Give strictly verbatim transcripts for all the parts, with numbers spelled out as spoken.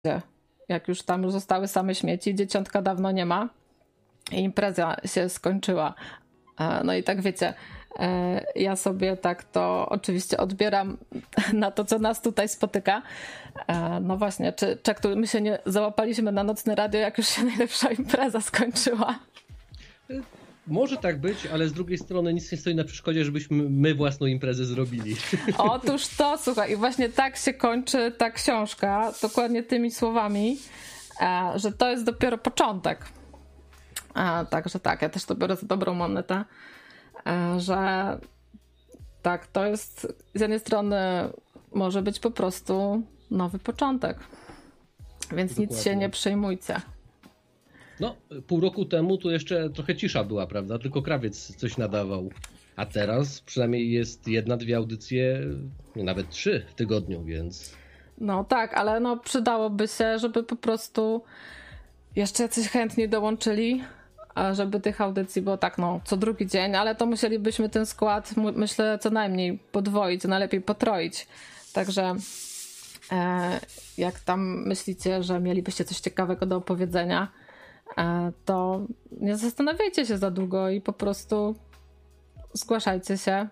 jak już tam zostały same śmieci, dzieciątka dawno nie ma i impreza się skończyła. No i tak wiecie, ja sobie tak to oczywiście odbieram na to, co nas tutaj spotyka. No właśnie, czy, czy my się nie załapaliśmy na nocne radio, jak już się najlepsza impreza skończyła? Może tak być, ale z drugiej strony nic nie stoi na przeszkodzie, żebyśmy my własną imprezę zrobili. Otóż to, słuchaj, i właśnie tak się kończy ta książka, dokładnie tymi słowami, że to jest dopiero początek. Także tak, ja też to biorę za dobrą monetę, że tak, to jest z jednej strony może być po prostu nowy początek, więc Dokładnie. Nic się nie przejmujcie. No, pół roku temu to jeszcze trochę cisza była, prawda? Tylko krawiec coś nadawał. A teraz przynajmniej jest jedna, dwie audycje, nawet trzy w tygodniu, więc... No tak, ale no przydałoby się, żeby po prostu jeszcze jacyś chętni dołączyli, żeby tych audycji było tak, no, co drugi dzień, ale to musielibyśmy ten skład, myślę, co najmniej podwoić, najlepiej potroić. Także e, jak tam myślicie, że mielibyście coś ciekawego do opowiedzenia, to nie zastanawiajcie się za długo i po prostu zgłaszajcie się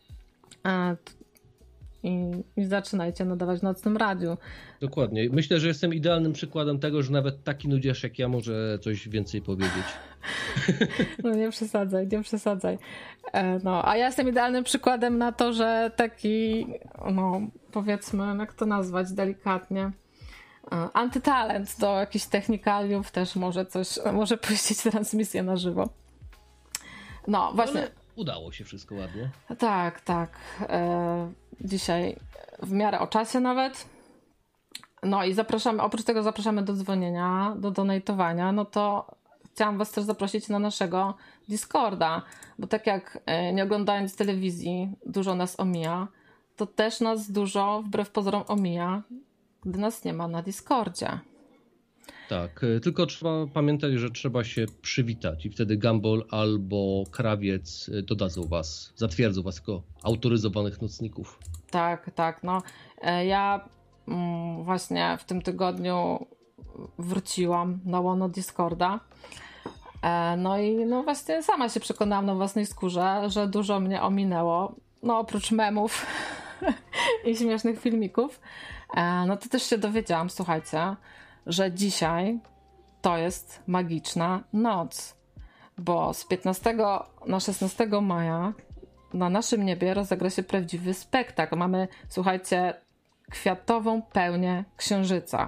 i, i zaczynajcie nadawać w nocnym radiu. Dokładnie. Myślę, że jestem idealnym przykładem tego, że nawet taki nudziarz jak ja może coś więcej powiedzieć. No nie przesadzaj, nie przesadzaj. No, a ja jestem idealnym przykładem na to, że taki, no powiedzmy, jak to nazwać delikatnie, antytalent do jakichś technikaliów też może coś, może puścić transmisję na żywo. No właśnie. Ale udało się wszystko ładnie. Tak, tak. E, dzisiaj w miarę o czasie nawet. No i zapraszamy, oprócz tego zapraszamy do dzwonienia, do donatowania, no to chciałam was też zaprosić na naszego Discorda, bo tak jak nie oglądając telewizji dużo nas omija, to też nas dużo wbrew pozorom omija, gdy nas nie ma na Discordzie. Tak, tylko trzeba pamiętać, że trzeba się przywitać i wtedy Gumball albo Krawiec dodadzą was, zatwierdzą was jako autoryzowanych nocników. Tak, tak, no ja mm, właśnie w tym tygodniu wróciłam na łono Discorda. No i no właśnie sama się przekonałam na własnej skórze, że dużo mnie ominęło, no oprócz memów i śmiesznych filmików. No to też się dowiedziałam, słuchajcie, że dzisiaj to jest magiczna noc, bo z piętnastego na szesnastego maja na naszym niebie rozegra się prawdziwy spektakl. Mamy, słuchajcie, kwiatową pełnię księżyca.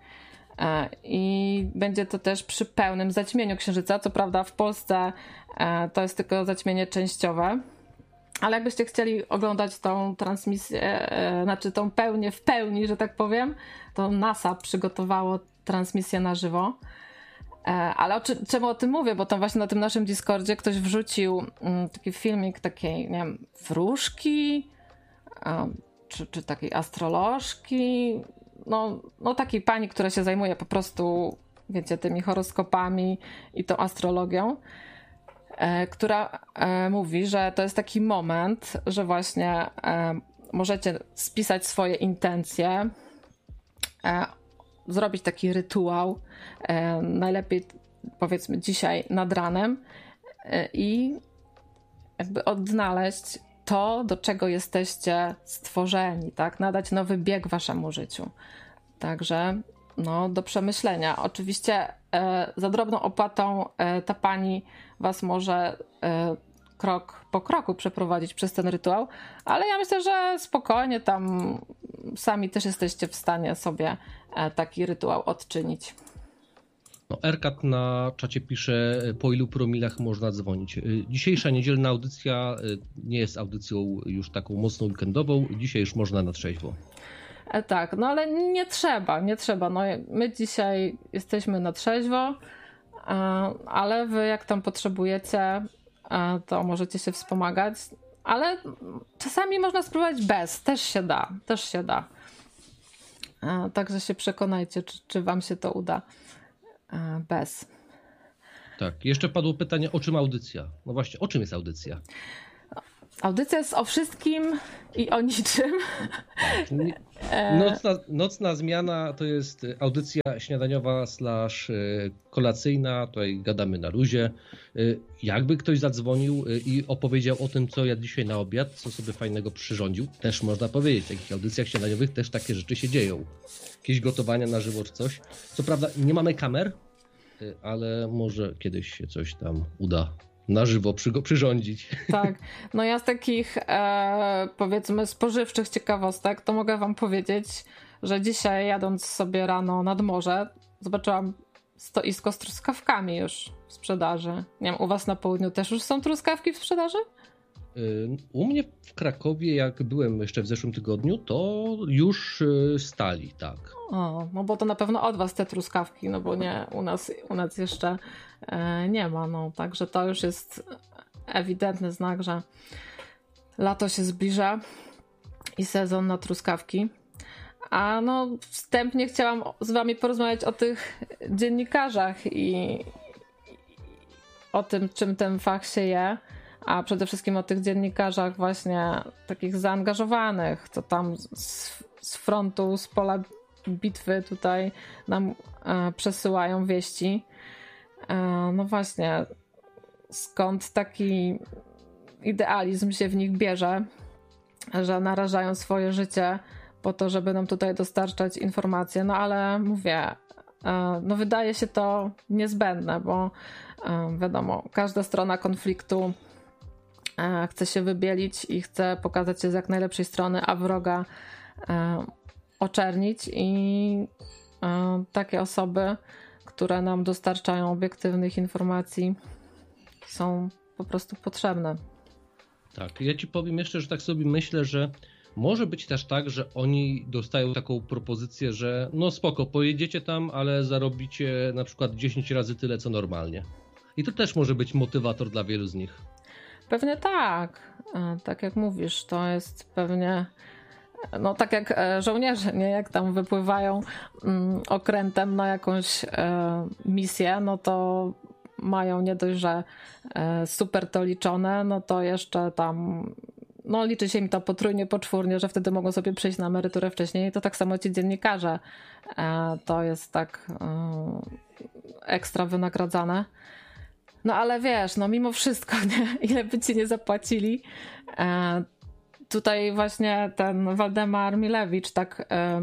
I będzie to też przy pełnym zaćmieniu księżyca. Co prawda w Polsce to jest tylko zaćmienie częściowe, ale jakbyście chcieli oglądać tą transmisję, znaczy tą pełnię w pełni, że tak powiem, to NASA przygotowało transmisję na żywo. Ale o czy, czemu o tym mówię? Bo tam właśnie na tym naszym Discordzie ktoś wrzucił taki filmik takiej, nie wiem, wróżki, czy, czy takiej astrolożki, no, no takiej pani, która się zajmuje po prostu, wiecie, tymi horoskopami i tą astrologią, e, która e, mówi, że to jest taki moment, że właśnie e, możecie spisać swoje intencje, e, zrobić taki rytuał, e, najlepiej powiedzmy dzisiaj nad ranem e, i jakby odnaleźć to, do czego jesteście stworzeni, tak? Nadać nowy bieg waszemu życiu. Także no, do przemyślenia. Oczywiście e, za drobną opłatą e, ta pani was może e, krok po kroku przeprowadzić przez ten rytuał, ale ja myślę, że spokojnie tam sami też jesteście w stanie sobie e, taki rytuał odczynić. No, Erkat na czacie pisze, po ilu promilach można dzwonić. Dzisiejsza niedzielna audycja nie jest audycją już taką mocno weekendową. Dzisiaj już można na trzeźwo. E, tak, no ale nie trzeba, nie trzeba. No, my dzisiaj jesteśmy na trzeźwo, e, ale wy jak tam potrzebujecie, e, to możecie się wspomagać. Ale czasami można spróbować bez. Też się da, też się da. E, także się przekonajcie, czy, czy wam się to uda. Bez. Tak, jeszcze padło pytanie, o czym audycja? No właśnie, o czym jest audycja? Audycja jest o wszystkim i o niczym. Tak. Nocna, nocna zmiana to jest audycja śniadaniowa slash kolacyjna. Tutaj gadamy na luzie. Jakby ktoś zadzwonił i opowiedział o tym, co jadł dzisiaj na obiad, co sobie fajnego przyrządził, też można powiedzieć. W takich audycjach śniadaniowych też takie rzeczy się dzieją. Jakieś gotowania na żywo czy coś. Co prawda nie mamy kamer, ale może kiedyś się coś tam uda na żywo przy, przyrządzić. Tak, no ja z takich e, powiedzmy spożywczych ciekawostek to mogę wam powiedzieć, że dzisiaj jadąc sobie rano nad morze zobaczyłam stoisko z truskawkami już w sprzedaży. Nie wiem, u was na południu też już są truskawki w sprzedaży? U mnie w Krakowie, jak byłem jeszcze w zeszłym tygodniu, to już stali, tak. O, no bo to na pewno od was te truskawki, no bo nie, u nas, u nas jeszcze e, nie ma, no także to już jest ewidentny znak, że lato się zbliża i sezon na truskawki. A no wstępnie chciałam z wami porozmawiać o tych dziennikarzach i o tym, czym ten fach się je. A przede wszystkim o tych dziennikarzach właśnie takich zaangażowanych, co tam z, z frontu, z pola bitwy tutaj nam e, przesyłają wieści. E, no właśnie, skąd taki idealizm się w nich bierze, że narażają swoje życie po to, żeby nam tutaj dostarczać informacje. No ale mówię, e, no wydaje się to niezbędne, bo e, wiadomo, każda strona konfliktu chce się wybielić i chce pokazać się z jak najlepszej strony, a wroga e, oczernić i e, takie osoby, które nam dostarczają obiektywnych informacji, są po prostu potrzebne. Tak, ja ci powiem jeszcze, że tak sobie myślę, że może być też tak, że oni dostają taką propozycję, że no spoko, pojedziecie tam, ale zarobicie na przykład dziesięć razy tyle, co normalnie. I to też może być motywator dla wielu z nich. Pewnie tak. Tak jak mówisz, to jest pewnie, no tak jak żołnierze, nie? Jak tam wypływają okrętem na jakąś misję, no to mają nie dość, że super to liczone, no to jeszcze tam, no liczy się im to potrójnie, poczwórnie, że wtedy mogą sobie przejść na emeryturę wcześniej. To tak samo ci dziennikarze. To jest tak ekstra wynagradzane. No ale wiesz, no mimo wszystko, nie? Ile by ci nie zapłacili, e, tutaj właśnie ten Waldemar Milewicz tak e,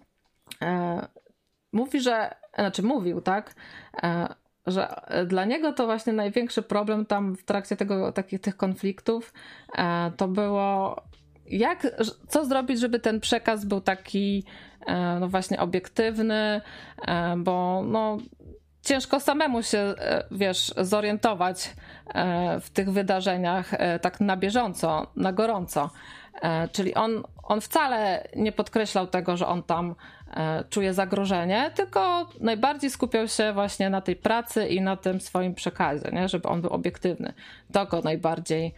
e, mówi, że, znaczy mówił, tak, e, że dla niego to właśnie największy problem tam w trakcie tego, takich tych konfliktów e, to było jak, co zrobić, żeby ten przekaz był taki e, no właśnie obiektywny, e, bo no ciężko samemu się, wiesz, zorientować w tych wydarzeniach tak na bieżąco, na gorąco. Czyli on, on wcale nie podkreślał tego, że on tam czuje zagrożenie, tylko najbardziej skupiał się właśnie na tej pracy i na tym swoim przekazie, nie? Żeby on był obiektywny. To go najbardziej,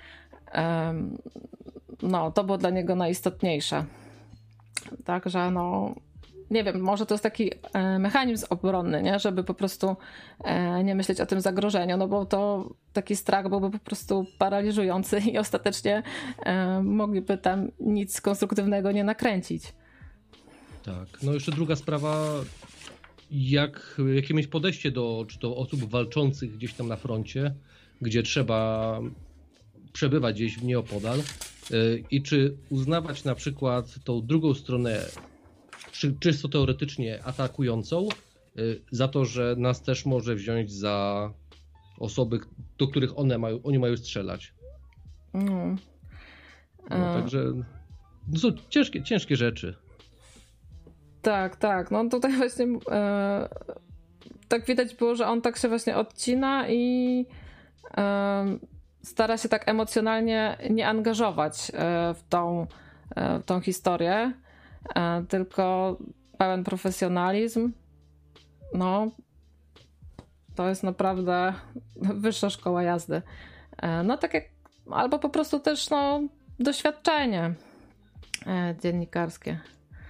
no, to było dla niego najistotniejsze. Także no... Nie wiem, może to jest taki mechanizm obronny, nie? Żeby po prostu nie myśleć o tym zagrożeniu, no bo to taki strach byłby po prostu paraliżujący i ostatecznie mogliby tam nic konstruktywnego nie nakręcić. Tak, no jeszcze druga sprawa, jak, jakie mieć podejście do czy to osób walczących gdzieś tam na froncie, gdzie trzeba przebywać gdzieś w nieopodal i czy uznawać na przykład tą drugą stronę czysto teoretycznie atakującą za to, że nas też może wziąć za osoby, do których one mają, oni mają strzelać. Mm. No, także to są ciężkie, ciężkie rzeczy. Tak, tak. No tutaj właśnie e, tak widać było, że on tak się właśnie odcina i e, stara się tak emocjonalnie nie angażować e, w tą, e, w tą historię. Tylko pełen profesjonalizm, no to jest naprawdę wyższa szkoła jazdy. No tak jak, albo po prostu też no doświadczenie dziennikarskie.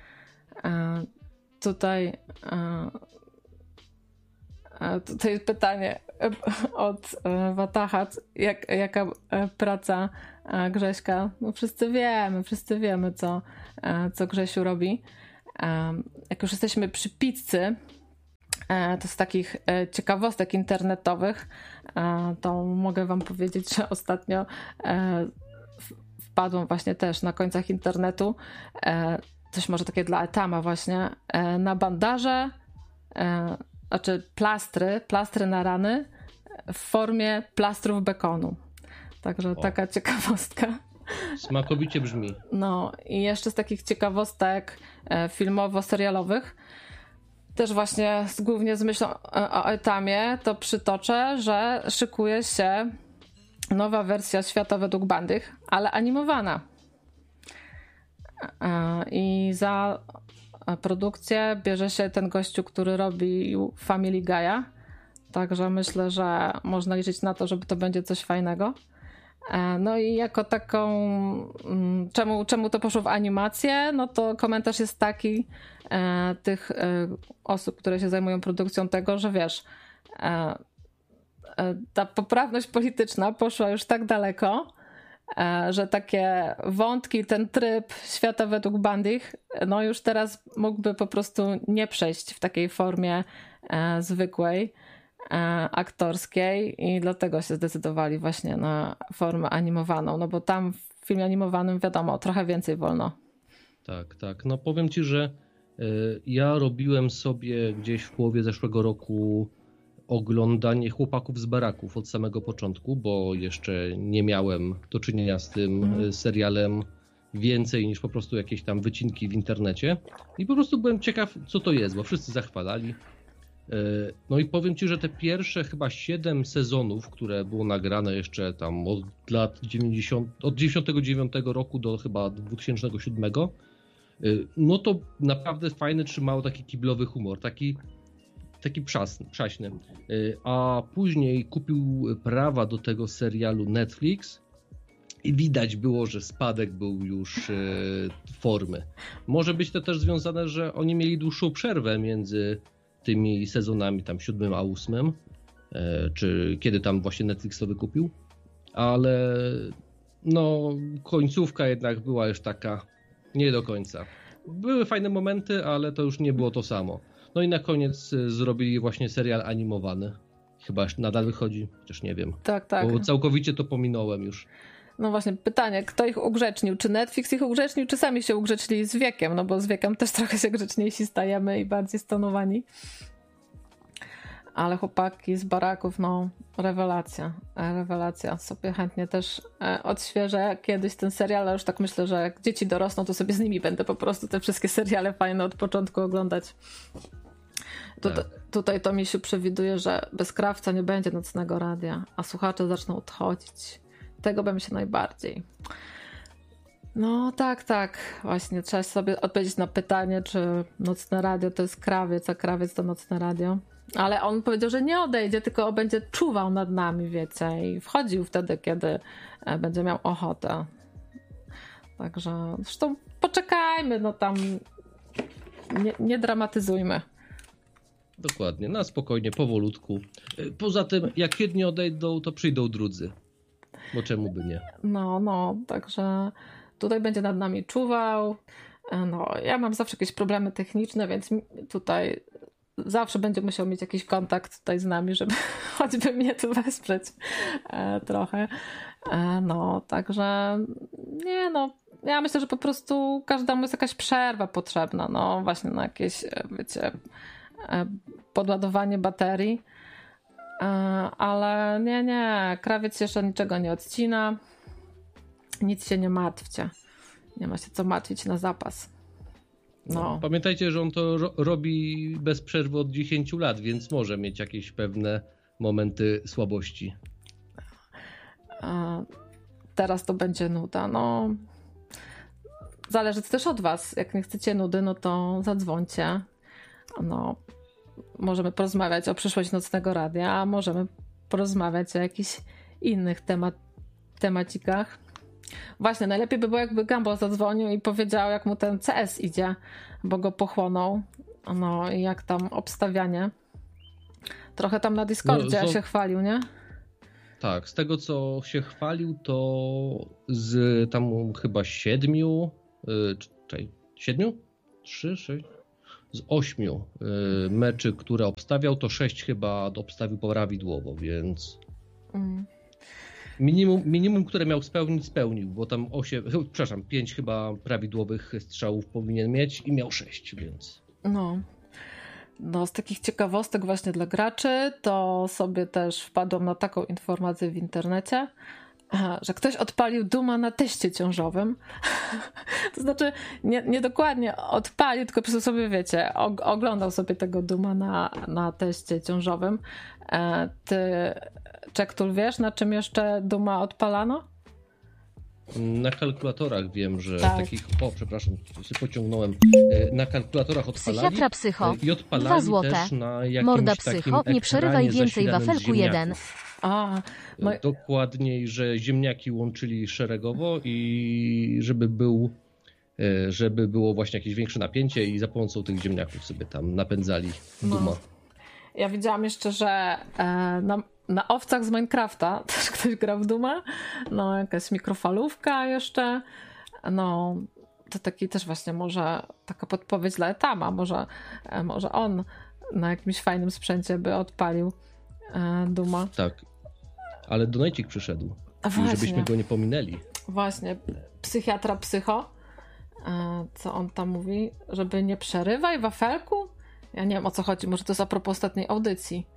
Tutaj tutaj pytanie od Wataha, jak, jaka praca Grześka. No wszyscy wiemy, wszyscy wiemy, co, co Grzesiu robi. Jak już jesteśmy przy pizzy, to z takich ciekawostek internetowych, to mogę wam powiedzieć, że ostatnio wpadłam właśnie też na końcach internetu, coś może takie dla Etama właśnie, na bandaże, znaczy plastry, plastry na rany w formie plastrów bekonu. Także o. Taka ciekawostka. Smakowicie brzmi. No i jeszcze z takich ciekawostek filmowo-serialowych, też właśnie z, głównie z myślą o Etamie, to przytoczę, że szykuje się nowa wersja Świata według Bandych, ale animowana. I za produkcję bierze się ten gościu, który robi Family Guy'a. Także myślę, że można liczyć na to, żeby to będzie coś fajnego. No i jako taką, czemu, czemu to poszło w animację, no to komentarz jest taki e, tych e, osób, które się zajmują produkcją tego, że wiesz, e, e, ta poprawność polityczna poszła już tak daleko, e, że takie wątki, ten tryb Świata według Bandych, no już teraz mógłby po prostu nie przejść w takiej formie e, zwykłej, aktorskiej i dlatego się zdecydowali właśnie na formę animowaną, no bo tam w filmie animowanym wiadomo, trochę więcej wolno. Tak, tak. No powiem ci, że y, ja robiłem sobie gdzieś w połowie zeszłego roku oglądanie Chłopaków z baraków od samego początku, bo jeszcze nie miałem do czynienia z tym mm. serialem więcej niż po prostu jakieś tam wycinki w internecie i po prostu byłem ciekaw, co to jest, bo wszyscy zachwalali. No i powiem ci, że te pierwsze chyba siedem sezonów, które było nagrane jeszcze tam od lat dziewięćdziesiątych, od dziewięćdziesiątego dziewiątego roku do chyba dwutysięcznego siódmego, no to naprawdę fajny, trzymało taki kiblowy humor, taki, taki przasny, przaśny. A później kupił prawa do tego serialu Netflix i widać było, że spadek był już formy. Może być to też związane, że oni mieli dłuższą przerwę między tymi sezonami tam siódmym a ósmym, czy kiedy tam właśnie Netflix to wykupił, ale no końcówka jednak była już taka nie do końca. Były fajne momenty, ale to już nie było to samo. No i na koniec zrobili właśnie serial animowany. Chyba nadal wychodzi, chociaż nie wiem. Tak, tak. Bo całkowicie to pominąłem już. No właśnie, pytanie, kto ich ugrzecznił? Czy Netflix ich ugrzecznił, czy sami się ugrzecznili z wiekiem? No bo z wiekiem też trochę się grzeczniejsi stajemy i bardziej stonowani. Ale Chłopaki z baraków, no rewelacja, rewelacja. Sobie chętnie też odświeżę kiedyś ten serial, ale już tak myślę, że jak dzieci dorosną, to sobie z nimi będę po prostu te wszystkie seriale fajne od początku oglądać. Tutaj, tutaj to Misiu przewiduje, że bez Krawca nie będzie nocnego radia, a słuchacze zaczną odchodzić. Tego bym się najbardziej. No tak, tak. Właśnie trzeba sobie odpowiedzieć na pytanie, czy nocne radio to jest krawiec, a krawiec to nocne radio. Ale on powiedział, że nie odejdzie, tylko będzie czuwał nad nami, wiecie, i wchodził wtedy, kiedy będzie miał ochotę. Także zresztą poczekajmy, no tam nie, nie dramatyzujmy. Dokładnie, na spokojnie, powolutku. Poza tym, jak jedni odejdą, to przyjdą drudzy. Bo czemu by nie? No, no, także tutaj będzie nad nami czuwał. No, ja mam zawsze jakieś problemy techniczne, więc tutaj zawsze będzie musiał mieć jakiś kontakt tutaj z nami, żeby choćby mnie tu wesprzeć e, trochę. E, no, także nie no, ja myślę, że po prostu każdemu jest jakaś przerwa potrzebna, no właśnie na jakieś, wiecie, e, podładowanie baterii. Ale nie, nie, krawiec jeszcze niczego nie odcina, nic się nie martwcie, nie ma się co martwić na zapas. No. Pamiętajcie, że on to ro- robi bez przerwy od dziesięciu lat, więc może mieć jakieś pewne momenty słabości. A teraz to będzie nuda, no zależy też od was, jak nie chcecie nudy, no to zadzwońcie, no. Możemy porozmawiać o przyszłości nocnego radia, a możemy porozmawiać o jakichś innych temat, temacikach. Właśnie, najlepiej by było, jakby Gumball zadzwonił i powiedział, jak mu ten C S idzie, bo go pochłonął. No i jak tam obstawianie. Trochę tam na Discordzie no, zo- się chwalił, nie? Tak, z tego co się chwalił, to z tam chyba siedmiu, czekaj, siedmiu? Trzy, sześć? Z ośmiu meczy, które obstawiał, to sześć chyba obstawił prawidłowo, więc mm. minimum, minimum, które miał spełnić, spełnił, bo tam osiem, przepraszam, pięć chyba prawidłowych strzałów powinien mieć i miał sześć, więc... No. No, z takich ciekawostek właśnie dla graczy, to sobie też wpadłam na taką informację w internecie, że ktoś odpalił Duma na teście ciążowym. To znaczy, nie, nie dokładnie odpalił, tylko po prostu sobie, wiecie, oglądał sobie tego Duma na, na teście ciążowym. Ty, Czektul, wiesz, na czym jeszcze Duma odpalano? Na kalkulatorach wiem, że tak. takich, o przepraszam, się pociągnąłem, na kalkulatorach odpalali. Psychiatra psycho, i odpalali dwa złote. Też na jakimś Morda psycho, nie przerywaj więcej wafelku jeden. A, no... Dokładniej, że ziemniaki łączyli szeregowo i żeby był, żeby było właśnie jakieś większe napięcie i za pomocą tych ziemniaków sobie tam napędzali Duma. No. Ja widziałam jeszcze, że e, na, na owcach z Minecrafta też ktoś grał w Duma. No, jakaś mikrofalówka jeszcze. No, to taki też właśnie może taka podpowiedź dla Etama. Może, e, może on na jakimś fajnym sprzęcie by odpalił e, Duma. Tak, ale donajcik przyszedł. A właśnie. Żebyśmy go nie pominęli. Właśnie, psychiatra psycho. E, co on tam mówi? Żeby nie przerywaj wafelku? Ja nie wiem, o co chodzi. Może to jest a propos ostatniej audycji.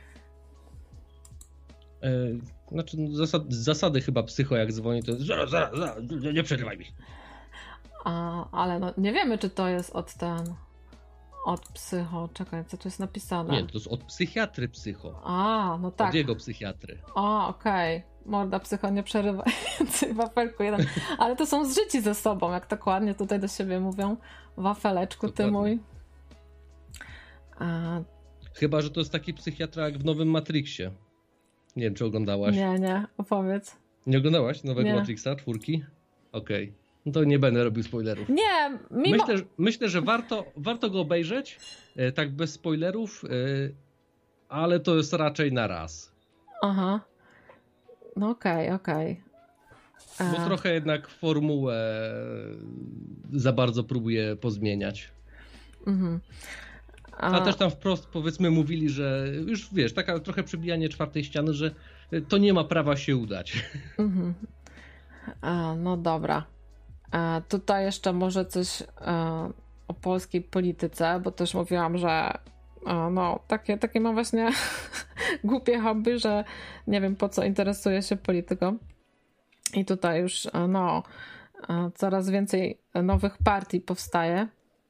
E, znaczy zasad, zasady chyba psycho jak dzwoni to jest zaraz, zaraz, zaraz, nie przerywaj mi. A, ale no, nie wiemy, czy to jest od ten od psycho. Czekaj, co tu jest napisane? Nie, to jest od psychiatry psycho. A, no tak. Od jego psychiatry. O, okej. Okay. Morda psycho, nie przerywaj. Wafelku jeden. Ale to są zżyci ze sobą, jak tak ładnie tutaj do siebie mówią. Wafeleczku, ty mój. A... Chyba, że to jest taki psychiatra jak w nowym Matrixie. Nie wiem, czy oglądałaś. Nie, nie, opowiedz. Nie oglądałaś nowego nie. Matrixa, czwórki? Okej. Okay. No to nie będę robił spoilerów. Nie, mimo... Myślę, że, myślę, że warto, warto go obejrzeć, e, tak bez spoilerów, e, ale to jest raczej na raz. Aha. No okej, okay, okej. Okay. Bo trochę jednak formułę za bardzo próbuje pozmieniać. Mhm. A... A też tam wprost powiedzmy mówili, że już wiesz, taka trochę przebijanie czwartej ściany, że to nie ma prawa się udać. Mhm. A, no dobra. A tutaj jeszcze może coś a, o polskiej polityce, bo też mówiłam, że a, no takie, takie mam właśnie głupie hobby, że nie wiem po co interesuję się polityką. I tutaj już no coraz więcej nowych partii powstaje.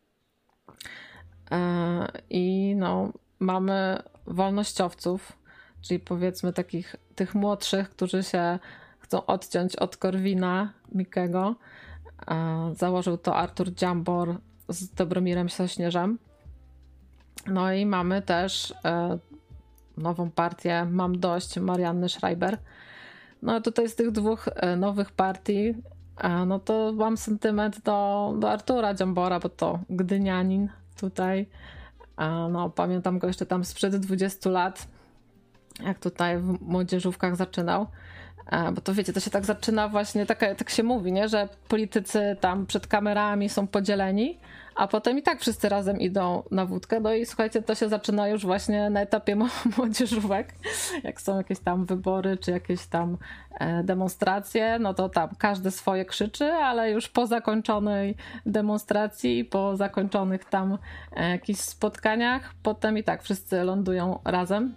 I no, mamy wolnościowców, czyli powiedzmy takich tych młodszych, którzy się chcą odciąć od Korwina Mikkego. Założył to Artur Dziambor z Dobromirem Sośnierzem. No i mamy też nową partię Mam Dość Marianny Schreiber. No tutaj z tych dwóch nowych partii no to mam sentyment do, do Artura Dziambora, bo to gdynianin tutaj. No, pamiętam go jeszcze tam sprzed dwudziestu lat, jak tutaj w młodzieżówkach zaczynał. Bo to wiecie, to się tak zaczyna właśnie, tak, tak się mówi, nie? Że politycy tam przed kamerami są podzieleni, a potem i tak wszyscy razem idą na wódkę. No i słuchajcie, to się zaczyna już właśnie na etapie młodzieżówek. Jak są jakieś tam wybory, czy jakieś tam demonstracje, no to tam każdy swoje krzyczy, ale już po zakończonej demonstracji, po zakończonych tam jakichś spotkaniach, potem i tak wszyscy lądują razem.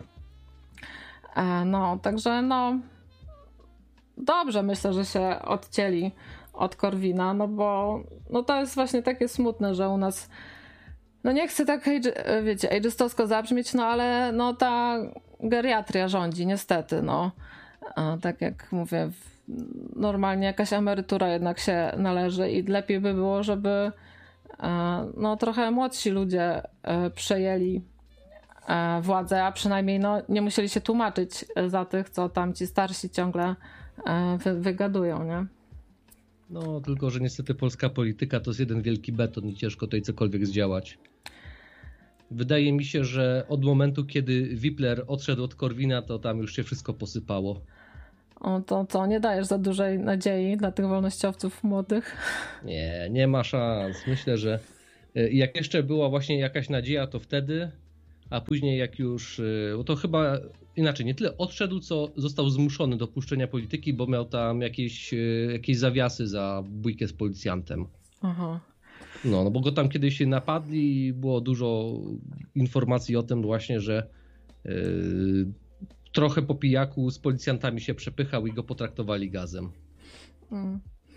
No, także no dobrze, myślę, że się odcięli od Korwina, no bo no to jest właśnie takie smutne, że u nas no nie chcę tak, wiecie, ageistowsko zabrzmieć, no ale no ta geriatria rządzi, niestety, no. A tak jak mówię, normalnie jakaś emerytura jednak się należy i lepiej by było, żeby no trochę młodsi ludzie przejęli władzę, a przynajmniej no nie musieli się tłumaczyć za tych, co tam ci starsi ciągle wy, wygadują, nie? No, tylko że niestety polska polityka to jest jeden wielki beton i ciężko tutaj cokolwiek zdziałać. wydaje mi się, że od momentu, kiedy Wipler odszedł od Korwina, to tam już się wszystko posypało. O, to co, nie dajesz za dużej nadziei dla tych wolnościowców młodych? Nie, nie ma szans. Myślę, że jak jeszcze była właśnie jakaś nadzieja, to wtedy, a później jak już, bo to chyba inaczej, nie tyle odszedł, co został zmuszony do opuszczenia polityki, bo miał tam jakieś, jakieś zawiasy za bójkę z policjantem. Aha. No, no bo go tam kiedyś napadli i było dużo informacji o tym właśnie, że yy, trochę po pijaku z policjantami się przepychał i go potraktowali gazem. Hmm.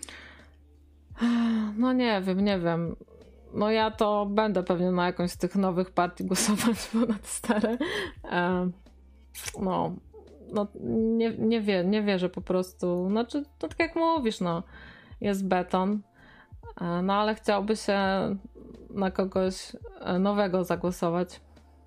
No nie wiem, nie wiem. No ja to będę pewnie na jakąś z tych nowych partii głosować ponad stare. No, no nie, nie, wie, nie wierzę po prostu. Znaczy, to tak jak mówisz, no, jest beton. No ale chciałby się na kogoś nowego zagłosować.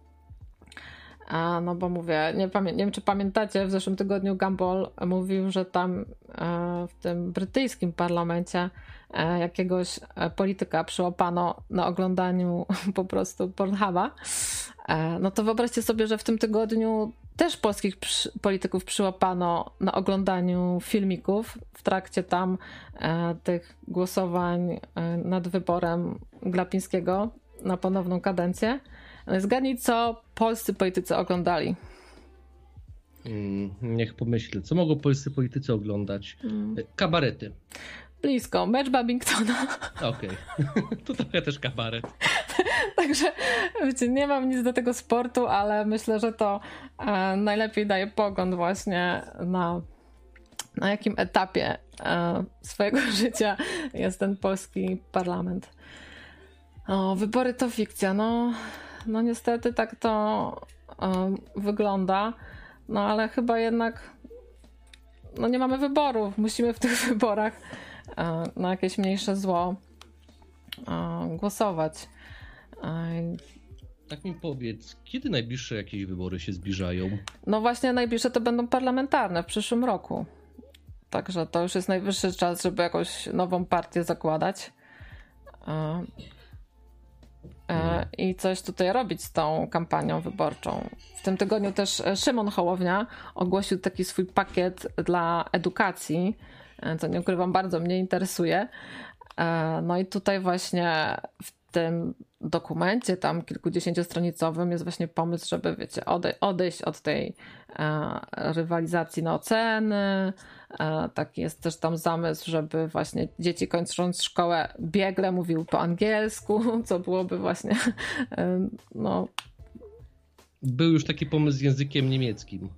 No bo mówię, nie, pamię- nie wiem czy pamiętacie, w zeszłym tygodniu Gumball mówił, że tam w tym brytyjskim parlamencie jakiegoś polityka przyłapano na oglądaniu po prostu Pornhuba. No to wyobraźcie sobie, że w tym tygodniu też polskich przy- polityków przyłapano na oglądaniu filmików w trakcie tam e, tych głosowań e, nad wyborem Glapińskiego na ponowną kadencję. No zgadnij, co polscy politycy oglądali. Hmm, niech pomyślę. Co mogą polscy politycy oglądać? Hmm. Kabarety. Blisko. Mecz Babingtona. Okej. Okay. To trochę też kabaret. Także wiecie, nie mam nic do tego sportu, ale myślę, że to e, najlepiej daje pogląd właśnie na, na jakim etapie e, swojego życia jest ten polski parlament. O, wybory to fikcja. No, no niestety tak to e, wygląda. No ale chyba jednak no nie mamy wyborów. Musimy w tych wyborach e, na jakieś mniejsze zło e, głosować. Tak mi powiedz, kiedy najbliższe jakieś wybory się zbliżają? No właśnie najbliższe to będą parlamentarne w przyszłym roku. Także to już jest najwyższy czas, żeby jakąś nową partię zakładać. I coś tutaj robić z tą kampanią wyborczą. W tym tygodniu też Szymon Hołownia ogłosił taki swój pakiet dla edukacji, co nie ukrywam, bardzo mnie interesuje. No i tutaj właśnie w tym dokumencie tam kilkudziesięciostronicowym jest właśnie pomysł, żeby wiecie, odej- odejść od tej e, rywalizacji na oceny. E, taki jest też tam zamysł, żeby właśnie dzieci kończąc szkołę biegle mówiły po angielsku, co byłoby właśnie e, no... Był już taki pomysł z językiem niemieckim.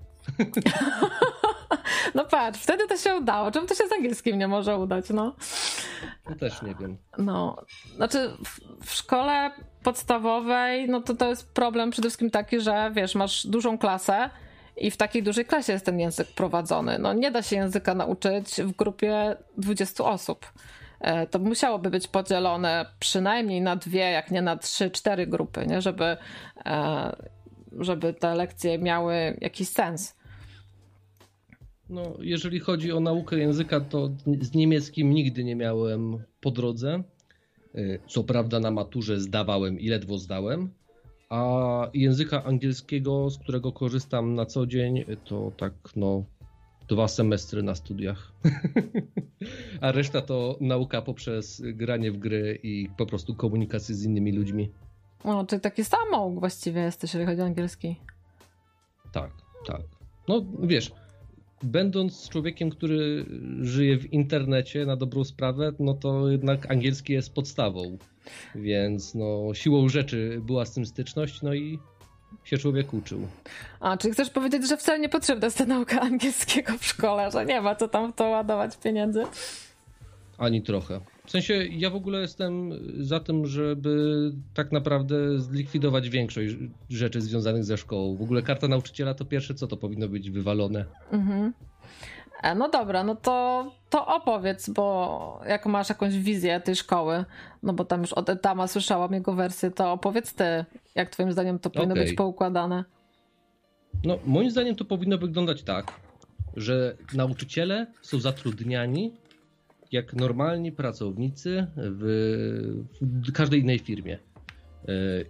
No patrz, wtedy to się udało. Czemu to się z angielskim nie może udać, no? No też nie wiem. No, znaczy w, w szkole podstawowej, no to to jest problem przede wszystkim taki, że wiesz, masz dużą klasę i w takiej dużej klasie jest ten język prowadzony. No nie da się języka nauczyć w grupie dwudziestu osób. To musiałoby być podzielone przynajmniej na dwie, jak nie na trzy, cztery grupy, nie? Żeby, żeby te lekcje miały jakiś sens. No, jeżeli chodzi o naukę języka, to z niemieckim nigdy nie miałem po drodze. Co prawda na maturze zdawałem i ledwo zdałem, a języka angielskiego, z którego korzystam na co dzień, to tak no dwa semestry na studiach. A reszta to nauka poprzez granie w gry i po prostu komunikację z innymi ludźmi. O, czyli taki samouk właściwie jesteś, jeżeli chodzi o angielski. Tak, tak. No wiesz, będąc człowiekiem, który żyje w internecie na dobrą sprawę, no to jednak angielski jest podstawą, więc no siłą rzeczy była z tym styczność, no i się człowiek uczył. A, czyli chcesz powiedzieć, że wcale nie potrzebna jest ta nauka angielskiego w szkole, że nie ma co tam w to ładować pieniędzy? Ani trochę. W sensie ja w ogóle jestem za tym, żeby tak naprawdę zlikwidować większość rzeczy związanych ze szkołą. W ogóle karta nauczyciela to pierwsze, co to powinno być wywalone. Mhm. No dobra, no to, to opowiedz, bo jak masz jakąś wizję tej szkoły, no bo tam już od Etama słyszałam jego wersję, to opowiedz ty, jak twoim zdaniem to powinno okay. być poukładane. No moim zdaniem to powinno wyglądać tak, że nauczyciele są zatrudniani jak normalni pracownicy w, w każdej innej firmie.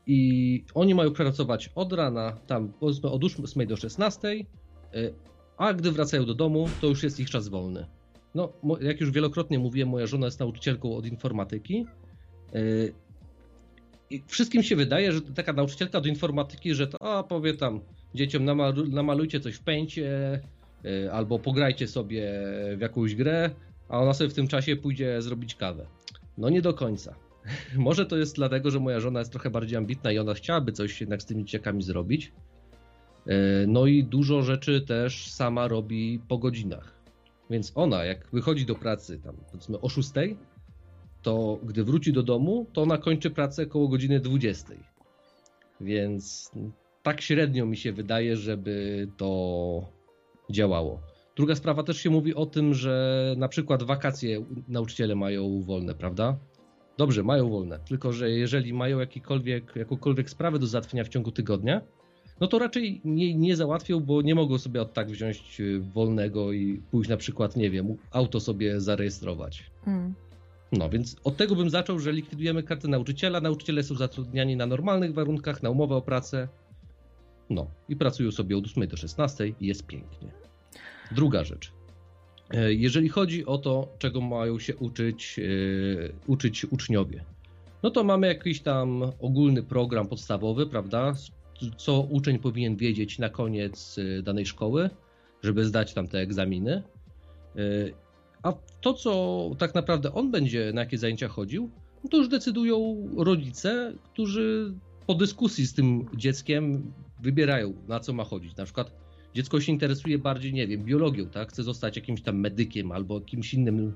I oni mają pracować od rana, tam powiedzmy od ósmej do szesnastej, a gdy wracają do domu, to już jest ich czas wolny. No, jak już wielokrotnie mówiłem, moja żona jest nauczycielką od informatyki. I wszystkim się wydaje, że taka nauczycielka od informatyki, że to a, powie tam dzieciom namalu, namalujcie coś w pęcie albo pograjcie sobie w jakąś grę, a ona sobie w tym czasie pójdzie zrobić kawę. No nie do końca. Może to jest dlatego, że moja żona jest trochę bardziej ambitna i ona chciałaby coś jednak z tymi dzieciakami zrobić. No i dużo rzeczy też sama robi po godzinach. Więc ona, jak wychodzi do pracy tam powiedzmy o szóstej, to gdy wróci do domu, to ona kończy pracę koło godziny dwudziestej. Więc tak średnio mi się wydaje, żeby to działało. Druga sprawa, też się mówi o tym, że na przykład wakacje nauczyciele mają wolne, prawda? Dobrze, mają wolne, tylko że jeżeli mają jakikolwiek, jakąkolwiek sprawę do załatwienia w ciągu tygodnia, no to raczej nie, nie załatwią, bo nie mogą sobie od tak wziąć wolnego i pójść na przykład, nie wiem, auto sobie zarejestrować. Hmm. No więc od tego bym zaczął, że likwidujemy kartę nauczyciela. Nauczyciele są zatrudniani na normalnych warunkach, na umowę o pracę. No i pracują sobie od ósmej do szesnastej i jest pięknie. Druga rzecz. Jeżeli chodzi o to, czego mają się uczyć, yy, uczyć uczniowie, no to mamy jakiś tam ogólny program podstawowy, prawda? Co uczeń powinien wiedzieć na koniec danej szkoły, żeby zdać tam te egzaminy. Yy, A to, co tak naprawdę on będzie, na jakie zajęcia chodził, no to już decydują rodzice, którzy po dyskusji z tym dzieckiem wybierają, na co ma chodzić. Na przykład dziecko się interesuje bardziej, nie wiem, biologią, tak? Chce zostać jakimś tam medykiem albo jakimś innym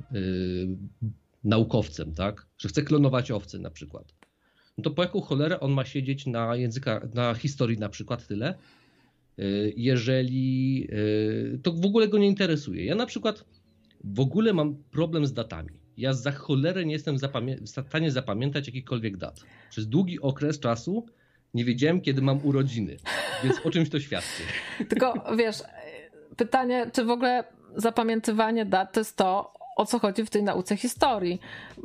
yy, naukowcem, tak? Że chce klonować owce na przykład. No to po jaką cholerę on ma siedzieć na języka, na historii na przykład tyle, yy, jeżeli yy, to w ogóle go nie interesuje. Ja na przykład w ogóle mam problem z datami. Ja za cholerę nie jestem zapamię- w stanie zapamiętać jakichkolwiek dat. Przez długi okres czasu nie wiedziałem, kiedy mam urodziny, więc o czymś to świadczy. Tylko wiesz, pytanie, czy w ogóle zapamiętywanie dat to jest to, o co chodzi w tej nauce historii,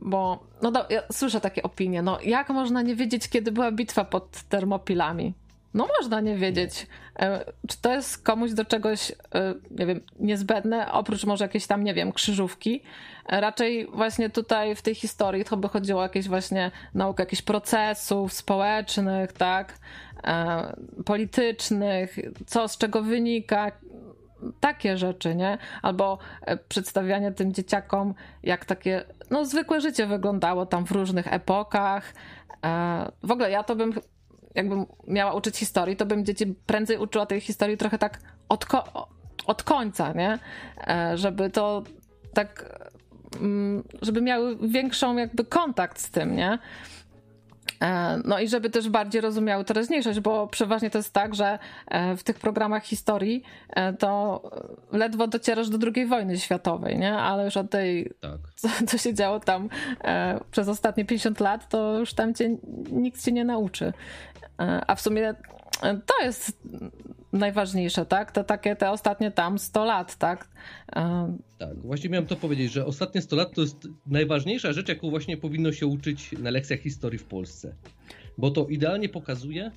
bo no do, ja słyszę takie opinie, no jak można nie wiedzieć, kiedy była bitwa pod Termopilami? No można nie wiedzieć, czy to jest komuś do czegoś, nie wiem, niezbędne, oprócz może jakiejś tam, nie wiem, krzyżówki. Raczej właśnie tutaj w tej historii to by chodziło o jakieś właśnie naukę jakichś procesów społecznych, tak, politycznych, co z czego wynika, takie rzeczy, nie? Albo przedstawianie tym dzieciakom, jak takie, no zwykłe życie wyglądało tam w różnych epokach. W ogóle ja to bym jakbym miała uczyć historii, to bym dzieci prędzej uczyła tej historii trochę tak od, ko- od końca, nie? Żeby to tak, żeby miały większą jakby kontakt z tym, nie? No i żeby też bardziej rozumiały teraźniejszość, bo przeważnie to jest tak, że w tych programach historii to ledwo docierasz do drugiej wojny światowej, nie? Ale już od tej, tak. co, co się działo tam przez ostatnie pięćdziesiąt lat, to już tam cię nikt cię nie nauczy. A w sumie to jest najważniejsze, tak? To takie te ostatnie tam sto lat, tak? Tak, właśnie miałem to powiedzieć, że ostatnie sto lat to jest najważniejsza rzecz, jaką właśnie powinno się uczyć na lekcjach historii w Polsce. Bo to idealnie pokazuje,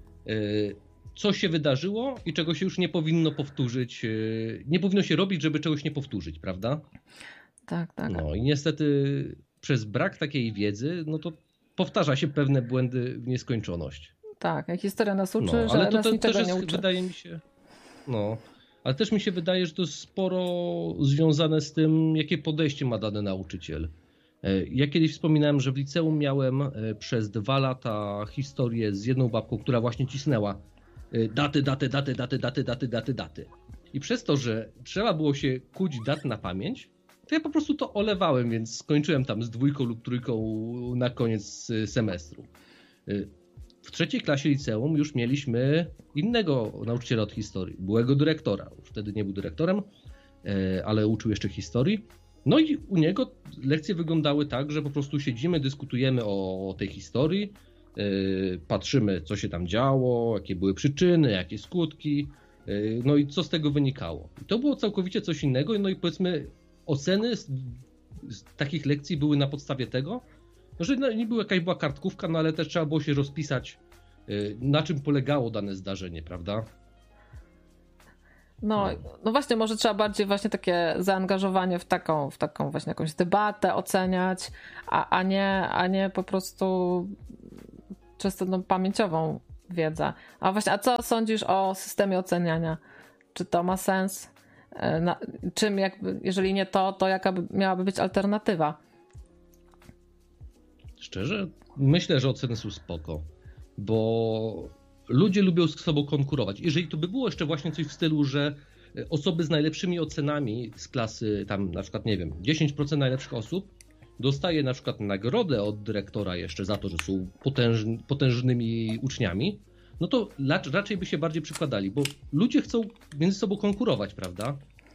co się wydarzyło i czego się już nie powinno powtórzyć. Nie powinno się robić, żeby czegoś nie powtórzyć, prawda? Tak, tak. No i niestety przez brak takiej wiedzy, no to powtarza się pewne błędy w nieskończoność. Tak, jak historia nas uczy, no, że ale to, nas to niczego też nie jest, uczy. Wydaje mi się, no, ale też mi się wydaje, że to jest sporo związane z tym, jakie podejście ma dany nauczyciel. Ja kiedyś wspominałem, że w liceum miałem przez dwa lata historię z jedną babką, która właśnie cisnęła daty, daty, daty, daty, daty, daty, daty, daty. I przez to, że trzeba było się kuć dat na pamięć, to ja po prostu to olewałem, więc skończyłem tam z dwójką lub trójką na koniec semestru. W trzeciej klasie liceum już mieliśmy innego nauczyciela od historii, byłego dyrektora. Już wtedy nie był dyrektorem, ale uczył jeszcze historii. No i u niego lekcje wyglądały tak, że po prostu siedzimy, dyskutujemy o tej historii, patrzymy, co się tam działo, jakie były przyczyny, jakie skutki, no i co z tego wynikało. I to było całkowicie coś innego, no i powiedzmy oceny z, z takich lekcji były na podstawie tego, że no, nie była jakaś była kartkówka, no ale też trzeba było się rozpisać na czym polegało dane zdarzenie, prawda? No, no właśnie, może trzeba bardziej właśnie takie zaangażowanie w taką, w taką właśnie jakąś debatę oceniać, a, a, nie, a nie po prostu czysto no, pamięciową wiedzę. A właśnie, a co sądzisz o systemie oceniania? Czy to ma sens? Na, czym jakby, jeżeli nie to, to jaka by, miałaby być alternatywa? Szczerze, myślę, że oceny są spoko, bo ludzie lubią z sobą konkurować. Jeżeli to by było jeszcze właśnie coś w stylu, że osoby z najlepszymi ocenami z klasy tam na przykład, nie wiem, dziesięć procent najlepszych osób dostaje na przykład nagrodę od dyrektora jeszcze za to, że są potężny, potężnymi uczniami, no to raczej by się bardziej przykładali, bo ludzie chcą między sobą konkurować, prawda?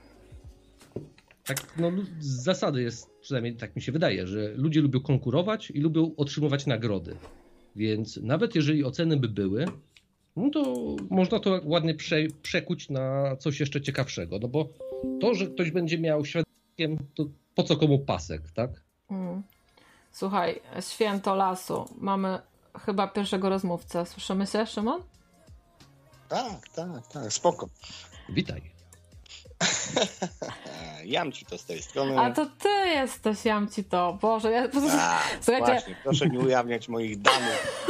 Tak, no z zasady jest, przynajmniej tak mi się wydaje, że ludzie lubią konkurować i lubią otrzymywać nagrody. Więc nawet jeżeli oceny by były, no to można to ładnie prze, przekuć na coś jeszcze ciekawszego. No bo to, że ktoś będzie miał świadkiem, to po co komu pasek, tak? Hmm. Słuchaj, święto lasu. Mamy chyba pierwszego rozmówcę. Słyszymy się, Szymon? Tak, tak, tak, spoko. Witaj. Jamci to z tej strony. A to ty jesteś, Jamci to. Boże, ja... A, słuchajcie... Właśnie, proszę nie ujawniać moich danych.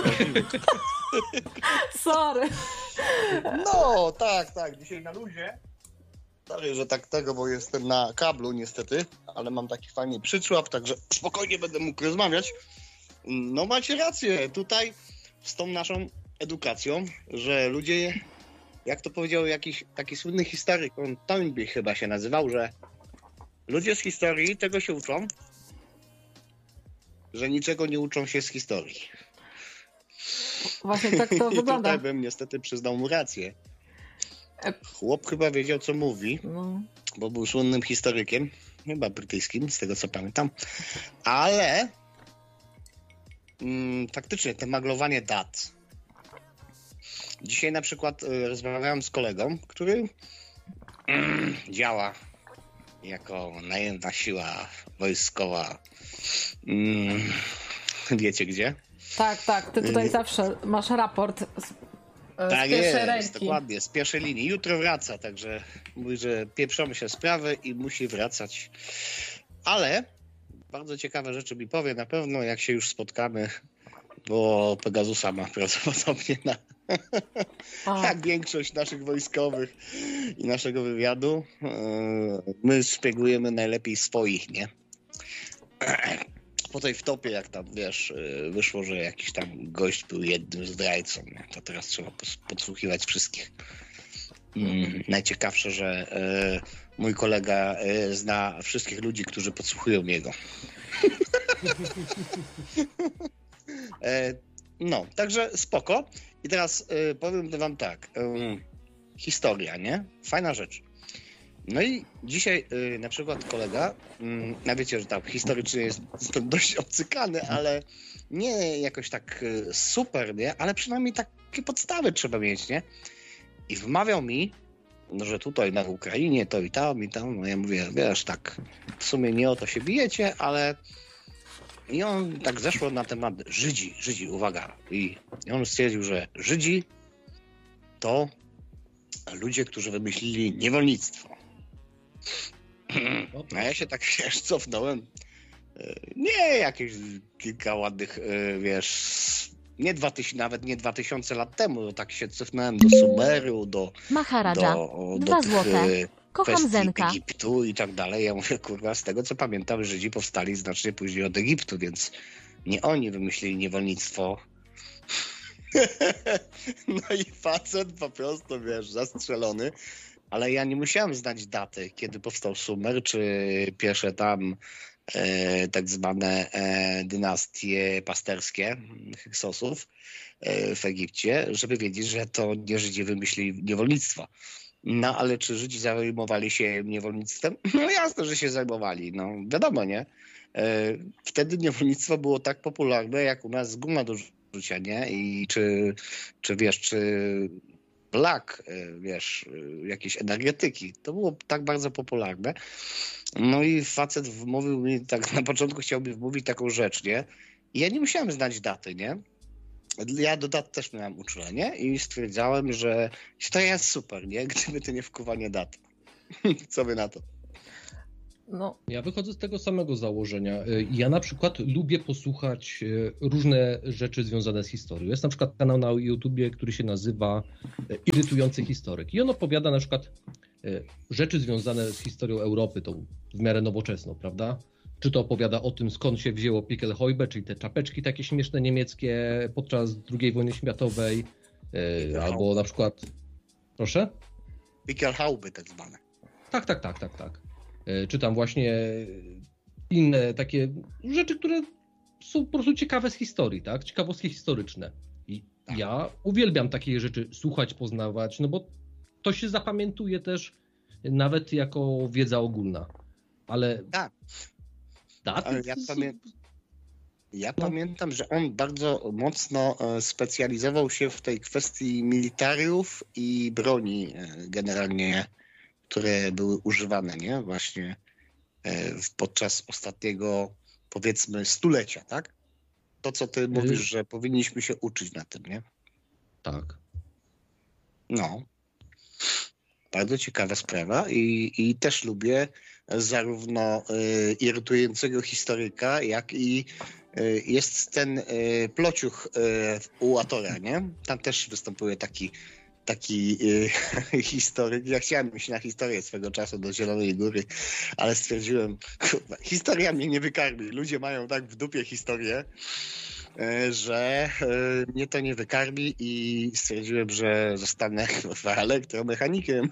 Sorry. No, tak, tak, dzisiaj na luzie. Sorry, że tak tego, bo jestem na kablu niestety, ale mam taki fajny przyczłap, także spokojnie będę mógł rozmawiać. No macie rację, tutaj z tą naszą edukacją, że ludzie, jak to powiedział jakiś taki słynny historyk, on Toynbee chyba się nazywał, że ludzie z historii tego się uczą, że niczego nie uczą się z historii. Właśnie tak to I wygląda. tutaj bym niestety przyznał mu rację. Chłop chyba wiedział, co mówi, no. Bo był słynnym historykiem, chyba brytyjskim, z tego co pamiętam, ale mm, faktycznie to maglowanie dat. Dzisiaj na przykład y, rozmawiałem z kolegą, który mm, działa jako najemna siła wojskowa. Mm, wiecie gdzie? Tak, tak, ty tutaj y- zawsze masz raport z Tak z pierwszej jest, ręki. dokładnie, z pierwszej linii. Jutro wraca, także mówi, że pieprzą się sprawy i musi wracać. Ale bardzo ciekawe rzeczy mi powie na pewno, jak się już spotkamy, bo Pegasusa ma prawdopodobnie na jak większość naszych wojskowych i naszego wywiadu. My szpiegujemy najlepiej swoich, nie? Po tej wtopie, jak tam, wiesz, wyszło, że jakiś tam gość był jednym zdrajcą, nie? To teraz trzeba podsłuchiwać wszystkich. Mm, najciekawsze, że e, mój kolega e, zna wszystkich ludzi, którzy podsłuchują jego. e, no, także spoko. I teraz e, powiem wam tak. E, historia, nie? Fajna rzecz. No i dzisiaj y, na przykład kolega, y, no wiecie, że tam historycznie jest, jestem dość obcykany, ale nie jakoś tak y, super, nie? Ale przynajmniej takie podstawy trzeba mieć, nie? I wmawiał mi, no, że tutaj na Ukrainie to i tam i tam, no ja mówię, wiesz, tak, w sumie nie o to się bijecie, ale i on tak zeszło na temat Żydzi, Żydzi, uwaga. I on stwierdził, że Żydzi to ludzie, którzy wymyślili niewolnictwo. A ja się tak, wiesz, cofnąłem. Nie jakieś kilka ładnych, wiesz, nie dwa tysiące, nawet nie dwa tysiące lat temu, tak się cofnąłem do Sumeru, do, Maharaja, do, dwa do złote. Kocham Zenka. Egiptu i tak dalej. Ja mówię, kurwa, z tego co pamiętam, Żydzi powstali znacznie później od Egiptu, więc nie oni wymyślili niewolnictwo. No i facet po prostu, wiesz, zastrzelony. Ale ja nie musiałem znać daty, kiedy powstał Sumer, czy pierwsze tam e, tak zwane e, dynastie pasterskie Hyksosów e, w Egipcie, żeby wiedzieć, że to nie Żydzi wymyślili niewolnictwo. No ale czy Żydzi zajmowali się niewolnictwem? No jasne, że się zajmowali, no wiadomo, nie? E, wtedy niewolnictwo było tak popularne, jak u nas guma do rzucia, nie? I czy, czy wiesz, czy Black, wiesz, jakieś energetyki. To było tak bardzo popularne. No i facet wmówił mi, tak na początku chciał mi wmówić taką rzecz, nie? I ja nie musiałem znać daty, nie? Ja do dat też miałem uczulenie i stwierdzałem, że to jest super, nie? Gdyby to nie wkuwanie dat. Co wy na to? No. Ja wychodzę z tego samego założenia. Ja na przykład lubię posłuchać różne rzeczy związane z historią. Jest na przykład kanał na YouTubie, który się nazywa Irytujący Historyk. I on opowiada na przykład rzeczy związane z historią Europy, tą w miarę nowoczesną, prawda? Czy to opowiada o tym, skąd się wzięło Pickelhäuber, czyli te czapeczki takie śmieszne niemieckie podczas drugiej wojny światowej, albo na przykład... Proszę? Pickelhauby tak zwane. Tak, tak, tak, tak, tak. Czy tam właśnie inne takie rzeczy, które są po prostu ciekawe z historii, tak? Ciekawostki historyczne. I tak. Ja uwielbiam takie rzeczy słuchać, poznawać, no bo to się zapamiętuje też nawet jako wiedza ogólna. Ale... Tak. Daty... Ale ja, pamię... ja no. pamiętam, że on bardzo mocno specjalizował się w tej kwestii militariów i broni generalnie, które były używane, nie? Właśnie podczas ostatniego, powiedzmy, stulecia, tak? To, co ty mówisz, że powinniśmy się uczyć na tym, nie? Tak. No. Bardzo ciekawa sprawa i, i też lubię zarówno y, irytującego historyka, jak i y, jest ten y, plociuch y, u Atora, nie? Tam też występuje taki taki y, historyk. Ja chciałem iść na historię swego czasu do Zielonej Góry, ale stwierdziłem, kurwa, historia mnie nie wykarmi. Ludzie mają tak w dupie historię, y, że y, mnie to nie wykarmi i stwierdziłem, że zostanę kurwa elektromechanikiem.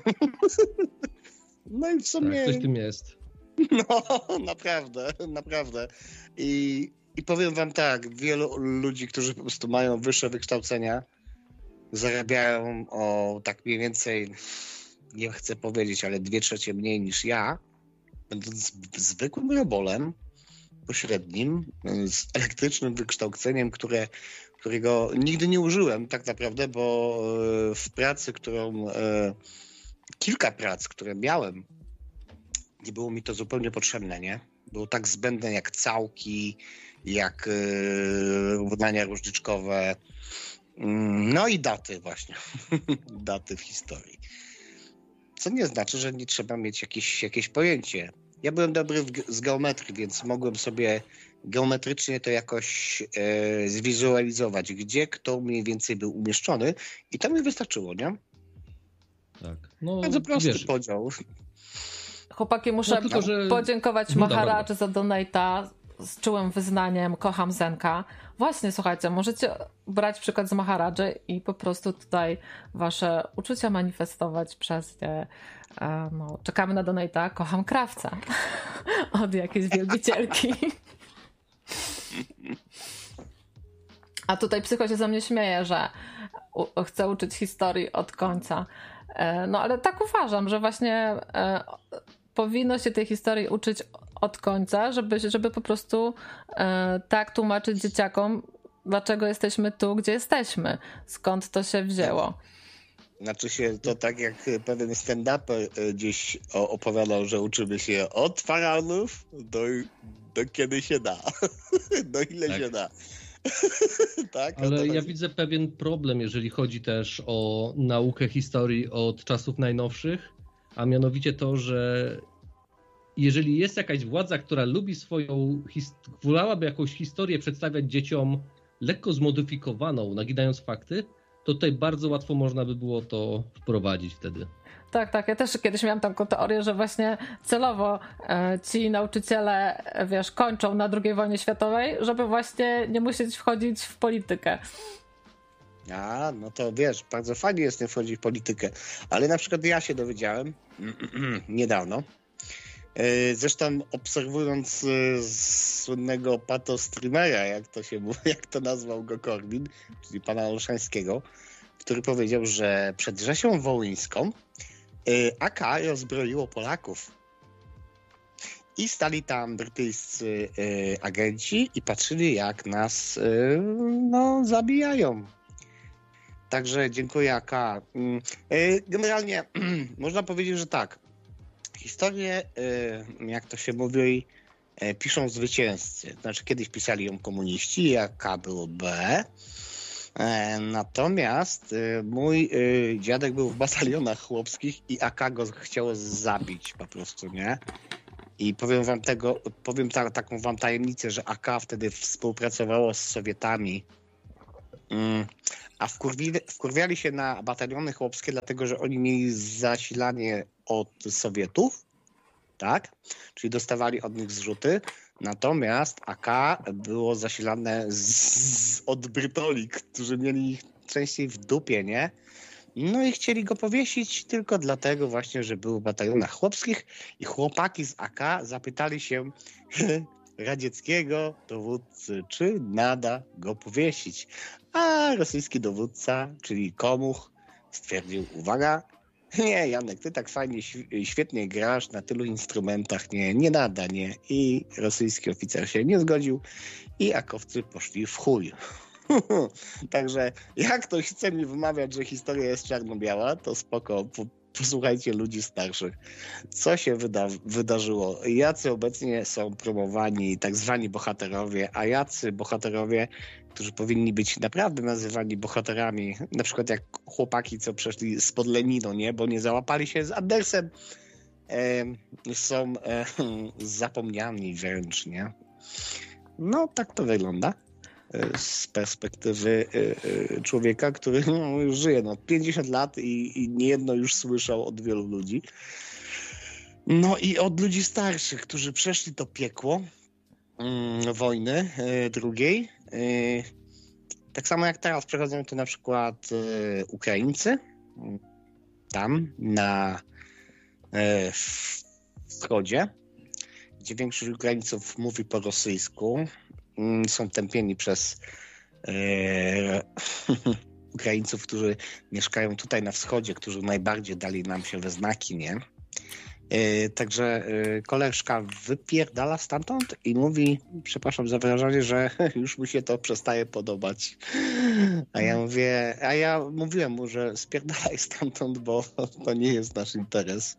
No i w sumie... Tak, coś w tym jest. No, naprawdę, naprawdę. I, i powiem wam tak, wielu ludzi, którzy po prostu mają wyższe wykształcenia, zarabiają o tak mniej więcej, nie chcę powiedzieć, ale dwie trzecie mniej niż ja, będąc zwykłym robolem pośrednim, z elektrycznym wykształceniem, które, którego nigdy nie użyłem tak naprawdę, bo w pracy, którą, kilka prac, które miałem, nie było mi to zupełnie potrzebne, nie? Było tak zbędne jak całki, jak równania różniczkowe, no i daty właśnie. Daty w historii. Co nie znaczy, że nie trzeba mieć jakieś, jakieś pojęcie. Ja byłem dobry w, z geometrii, więc mogłem sobie geometrycznie to jakoś e, zwizualizować, gdzie kto mniej więcej był umieszczony i to mi wystarczyło, nie? Tak. No, bardzo prosty wiesz, podział. Chłopaki, muszę no, tylko, że... podziękować no, Maharaj za donata z czułym wyznaniem, kocham Zenka. Właśnie, słuchajcie, możecie brać przykład z Maharadży i po prostu tutaj wasze uczucia manifestować przez nie. No, czekamy na donata, kocham krawca od jakiejś wielbicielki. A tutaj psycho się ze mnie śmieje, że u- chcę uczyć historii od końca. No ale tak uważam, że właśnie e, powinno się tej historii uczyć od końca, żeby, żeby po prostu e, tak tłumaczyć dzieciakom, dlaczego jesteśmy tu, gdzie jesteśmy, skąd to się wzięło. Znaczy się to tak jak pewien stand-uper gdzieś opowiadał, że uczymy się od faraonów do, do kiedy się da. Do ile tak się da. Tak, ale ja widzę pewien problem, jeżeli chodzi też o naukę historii od czasów najnowszych, a mianowicie to, że jeżeli jest jakaś władza, która lubi swoją, wolałaby jakąś historię przedstawiać dzieciom lekko zmodyfikowaną, naginając fakty, to tutaj bardzo łatwo można by było to wprowadzić wtedy. Tak, tak. Ja też kiedyś miałam taką teorię, że właśnie celowo e, ci nauczyciele, wiesz, kończą na drugiej wojnie światowej, żeby właśnie nie musieć wchodzić w politykę. A, no to wiesz, bardzo fajnie jest nie wchodzić w politykę. Ale na przykład ja się dowiedziałem niedawno. Zresztą obserwując słynnego pato-streamera, jak to się mówi, jak to nazwał go Korwin, czyli pana Olszańskiego, który powiedział, że przed Rzeszą Wołyńską A K rozbroiło Polaków. I stali tam brytyjscy agenci i patrzyli, jak nas no, zabijają. Także dziękuję A K. Generalnie można powiedzieć, że tak. Historię, jak to się mówi, piszą zwycięzcy. Znaczy kiedyś pisali ją komuniści, A K było B. Natomiast mój dziadek był w batalionach chłopskich i A K go chciało zabić po prostu, nie? I powiem wam tego, powiem ta, taką wam tajemnicę, że A K wtedy współpracowało z Sowietami, a wkurwili, wkurwiali się na bataliony chłopskie, dlatego że oni mieli zasilanie od Sowietów, tak? Czyli dostawali od nich zrzuty. Natomiast A K było zasilane z, od Brytoli, którzy mieli ich częściej w dupie, nie? No i chcieli go powiesić tylko dlatego właśnie, że był w batalionach chłopskich i chłopaki z A K zapytali się radzieckiego dowódcy, czy nada go powiesić. A rosyjski dowódca, czyli Komuch, stwierdził, uwaga, nie, Janek, ty tak fajnie, świetnie grasz na tylu instrumentach, nie, nie nada, nie. I rosyjski oficer się nie zgodził i akowcy poszli w chuj. Także jak ktoś chce mi wymawiać, że historia jest czarno-biała, to spoko, posłuchajcie ludzi starszych. Co się wyda wydarzyło? Jacy obecnie są promowani tak zwani bohaterowie, a jacy bohaterowie, którzy powinni być naprawdę nazywani bohaterami, na przykład jak chłopaki, co przeszli spod Lenino, nie? Bo nie załapali się z Andersem, e, są e, zapomniani wręcz, nie? No, tak to wygląda z perspektywy człowieka, który no, już żyje no, pięćdziesiąt lat i, i niejedno już słyszał od wielu ludzi. No i od ludzi starszych, którzy przeszli to piekło mm, wojny y, drugiej. Y, tak samo jak teraz przechodzą to na przykład y, Ukraińcy tam na y, wschodzie, gdzie większość Ukraińców mówi po rosyjsku. Są tępieni przez e, Ukraińców, którzy mieszkają tutaj na wschodzie, którzy najbardziej dali nam się we znaki, nie? E, także e, koleżka wypierdala stamtąd i mówi, przepraszam za wyrażenie, że już mu się to przestaje podobać. A ja mówię, a ja mówiłem mu, że spierdalaj stamtąd, bo to nie jest nasz interes.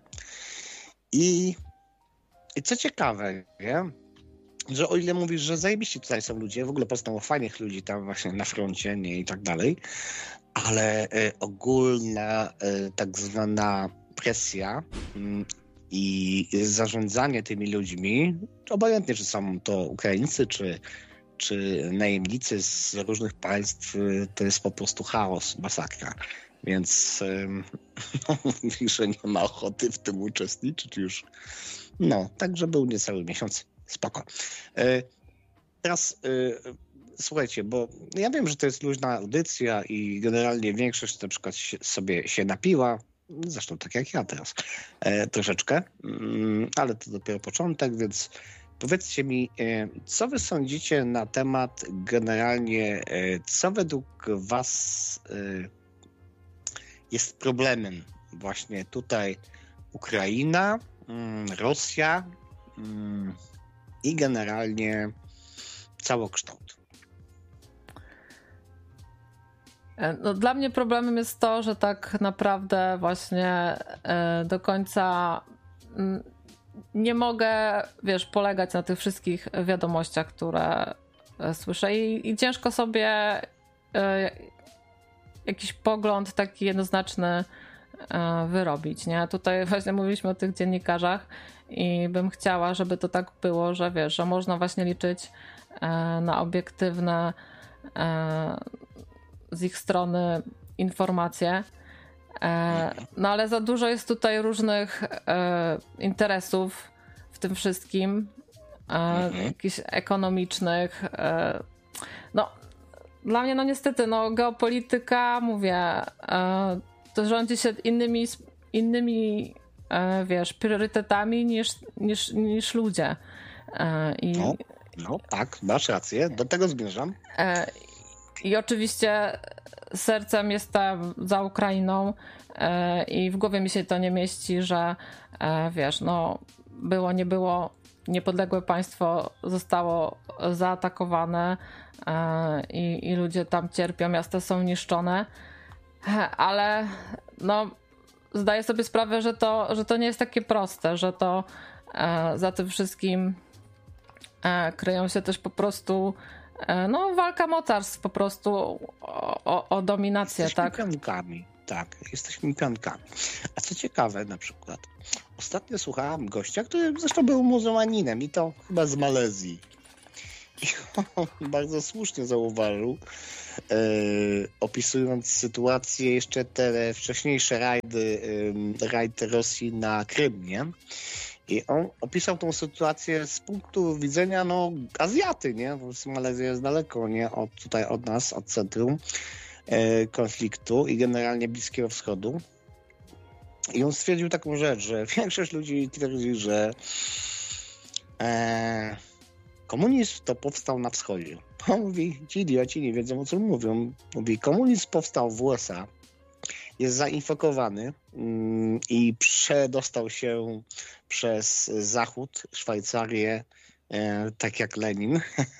I, i co ciekawe, nie? Że o ile mówisz, że zajebiści tutaj są ludzie, w ogóle poznało fajnych ludzi tam właśnie na froncie, nie, i tak dalej, ale y, ogólna y, tak zwana presja y, i zarządzanie tymi ludźmi, obojętnie, czy są to Ukraińcy, czy, czy najemnicy z różnych państw, y, to jest po prostu chaos, masakra. Więc y, no, mówisz, że nie ma ochoty w tym uczestniczyć już. No, także był niecały miesiąc. Spoko. Teraz słuchajcie, bo ja wiem, że to jest luźna audycja i generalnie większość na przykład sobie się napiła, zresztą tak jak ja teraz, troszeczkę, ale to dopiero początek, więc powiedzcie mi, co wy sądzicie na temat generalnie, co według was jest problemem właśnie tutaj Ukraina, Rosja, i generalnie całokształt. No, dla mnie problemem jest to, że tak naprawdę właśnie do końca nie mogę, wiesz, polegać na tych wszystkich wiadomościach, które słyszę i, i ciężko sobie jakiś pogląd taki jednoznaczny wyrobić, nie? Tutaj właśnie mówiliśmy o tych dziennikarzach i bym chciała, żeby to tak było, że wiesz, że można właśnie liczyć na obiektywne z ich strony informacje. No ale za dużo jest tutaj różnych interesów w tym wszystkim, jakichś ekonomicznych. No dla mnie no niestety no geopolityka, mówię, to rządzi się innymi, innymi wiesz, priorytetami niż, niż, niż ludzie. I, no, no tak, masz rację, do tego zmierzam. I oczywiście sercem jestem za Ukrainą i w głowie mi się to nie mieści, że wiesz, no było, nie było, niepodległe państwo zostało zaatakowane i, i ludzie tam cierpią, miasta są niszczone, ale no zdaję sobie sprawę, że to, że to nie jest takie proste, że to za tym wszystkim kryją się też po prostu no walka mocarstw po prostu o, o, o dominację, jesteśmy tak? pionkami, tak, jesteśmy pionkami. A co ciekawe na przykład, ostatnio słuchałem gościa, który zresztą był muzułmaninem i to chyba z Malezji. I on bardzo słusznie zauważył, e, opisując sytuację, jeszcze te wcześniejsze rajdy, e, rajd Rosji na Krym, nie? I on opisał tą sytuację z punktu widzenia no, Azjaty, nie? Bo Malezja jest daleko, nie? Od, tutaj od nas, od centrum e, konfliktu i generalnie Bliskiego Wschodu. I on stwierdził taką rzecz, że większość ludzi twierdzi, że e, komunizm to powstał na wschodzie. On mówi, ci idioci nie wiedzą, o czym mówią. Mówi, komunizm powstał w U S A, jest zainfekowany mm, i przedostał się przez Zachód, Szwajcarię, e, tak jak Lenin,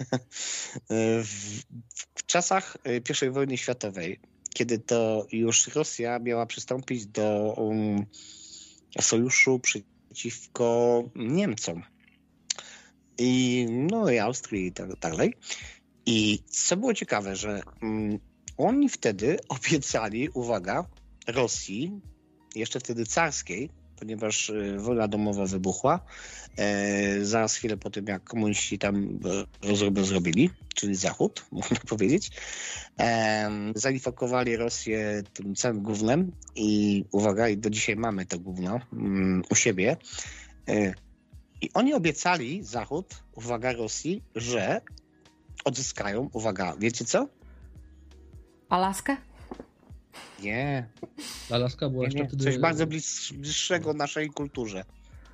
w, w czasach pierwszej wojny światowej, kiedy to już Rosja miała przystąpić do um, sojuszu przeciwko Niemcom. I no i Austrii i tak dalej. I co było ciekawe, że um, oni wtedy obiecali, uwaga, Rosji, jeszcze wtedy carskiej, ponieważ y, wojna domowa wybuchła, e, zaraz chwilę po tym, jak komuniści tam rozrobę zrobili, czyli Zachód, można powiedzieć, e, zainfekowali Rosję tym całym gównem i uwaga, i do dzisiaj mamy to gówno mm, u siebie. E, I oni obiecali, Zachód, uwaga, Rosji, że odzyskają, uwaga, wiecie co? Alaskę? Nie. Alaska była nie, jeszcze nie. wtedy... Coś bardzo bliż, bliższego naszej kulturze.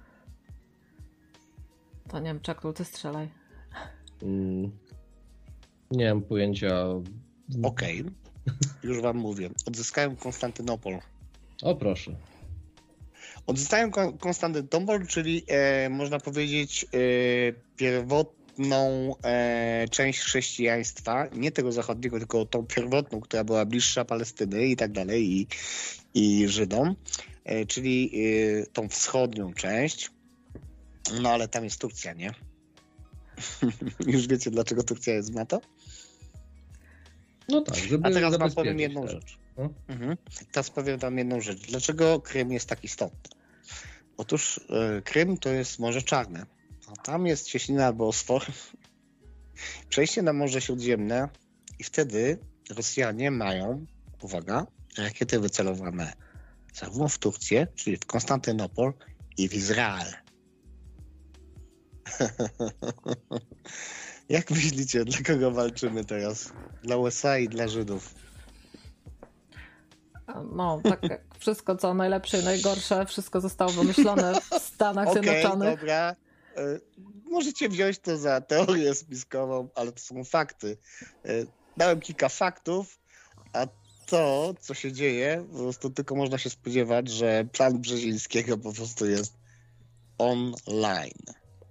To nie wiem, Czaklu, ty strzelaj. Mm, nie mam pojęcia. Okej, okay. Już wam mówię. Odzyskają Konstantynopol. O proszę. Odzyskają Konstantynopol, czyli e, można powiedzieć e, pierwotną e, część chrześcijaństwa, nie tego zachodniego, tylko tą pierwotną, która była bliższa Palestyny i tak dalej, i, i Żydom, e, czyli e, tą wschodnią część. No ale tam jest Turcja, nie? Już wiecie, dlaczego Turcja jest w NATO? No tak, żeby A teraz wam zabezpieczyć, powiem jedną tak. rzecz. No. Mhm. Teraz powiem wam jedną rzecz. Dlaczego Krym jest tak istotny? Otóż e, Krym to jest Morze Czarne. A tam jest cieśnina Bosfor. Przejście na Morze Śródziemne i wtedy Rosjanie mają, uwaga, rakiety wycelowane zarówno w Turcję, czyli w Konstantynopol, i w Izrael. Jak myślicie, dla kogo walczymy teraz? Dla U S A i dla Żydów? No, tak jak wszystko, co najlepsze i najgorsze, wszystko zostało wymyślone w Stanach Okej, Zjednoczonych. dobra. Y, możecie wziąć to za teorię spiskową, ale to są fakty. Y, dałem kilka faktów, a to, co się dzieje, po prostu tylko można się spodziewać, że plan Brzezińskiego po prostu jest online.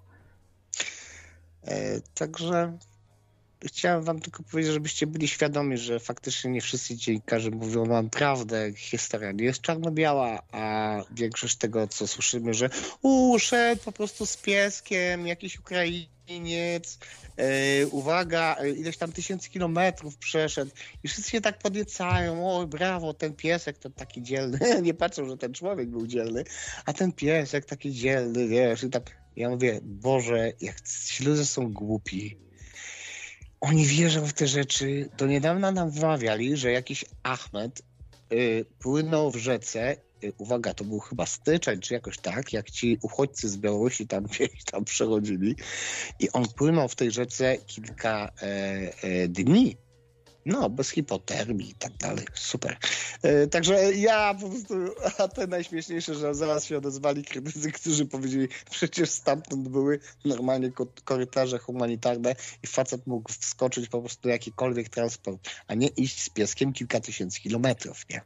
Y, także chciałem wam tylko powiedzieć, żebyście byli świadomi, że faktycznie nie wszyscy dziennikarze mówią wam prawdę. Historia nie jest czarno-biała, a większość tego, co słyszymy, że u, szedł po prostu z pieskiem jakiś Ukrainiec, yy, uwaga, ileś tam tysięcy kilometrów przeszedł i wszyscy się tak podniecają, o brawo, ten piesek to taki dzielny. Nie patrzą, że ten człowiek był dzielny, a ten piesek taki dzielny, wiesz. I tak, ja mówię, Boże, jak ci ludzie są głupi. Oni wierzą w te rzeczy. Do niedawna nam wmawiali, że jakiś Ahmed y, płynął w rzece. Y, uwaga, to był chyba styczeń, czy jakoś tak, jak ci uchodźcy z Białorusi tam gdzieś tam przechodzili. I on płynął w tej rzece kilka e, e, dni. No, bez hipotermii i tak dalej. Super. E, także ja po prostu, a te najśmieszniejsze, że zaraz się odezwali krytycy, którzy powiedzieli, przecież stamtąd były normalnie korytarze humanitarne i facet mógł wskoczyć po prostu jakikolwiek transport, a nie iść z pieskiem kilka tysięcy kilometrów, nie?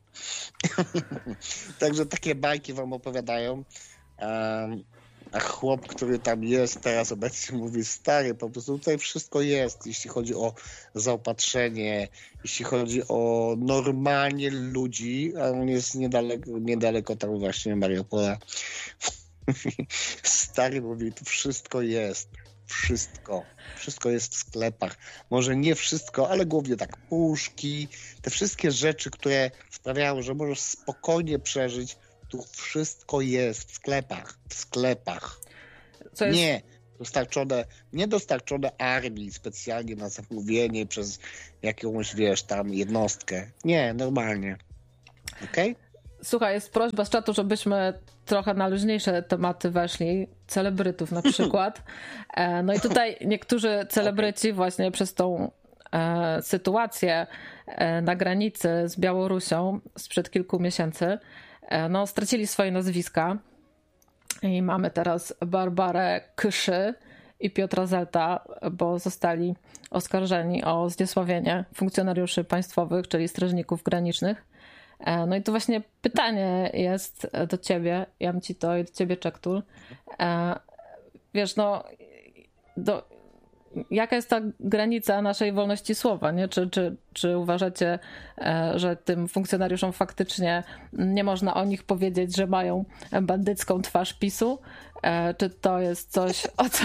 Także takie bajki wam opowiadają. Um, A chłop, który tam jest teraz obecnie, mówi, stary, po prostu tutaj wszystko jest, jeśli chodzi o zaopatrzenie, jeśli chodzi o normalnie ludzi, a on jest niedaleko, niedaleko tam właśnie Mariupola. Stary mówi, tu wszystko jest. wszystko. Wszystko jest w sklepach. Może nie wszystko, ale głównie tak puszki, te wszystkie rzeczy, które sprawiają, że możesz spokojnie przeżyć, tu wszystko jest w sklepach. W sklepach. Co jest... Nie dostarczone, nie dostarczone armii specjalnie na zamówienie przez jakąś, wiesz, tam jednostkę. Nie, normalnie. Okej? Okay? Słuchaj, jest prośba z czatu, żebyśmy trochę na luźniejsze tematy weszli, celebrytów na przykład. No i tutaj niektórzy celebryci okay. właśnie przez tą e, sytuację e, na granicy z Białorusią sprzed kilku miesięcy e, no, stracili swoje nazwiska i mamy teraz Barbarę Kyszy i Piotra Zelta, bo zostali oskarżeni o zniesławienie funkcjonariuszy państwowych, czyli strażników granicznych. No i to właśnie pytanie jest do ciebie, Jamcito, i do ciebie, Czektul. Wiesz, no, do, jaka jest ta granica naszej wolności słowa, nie? Czy, czy, czy uważacie, że tym funkcjonariuszom faktycznie nie można o nich powiedzieć, że mają bandycką twarz PiSu? Czy to jest coś, o co,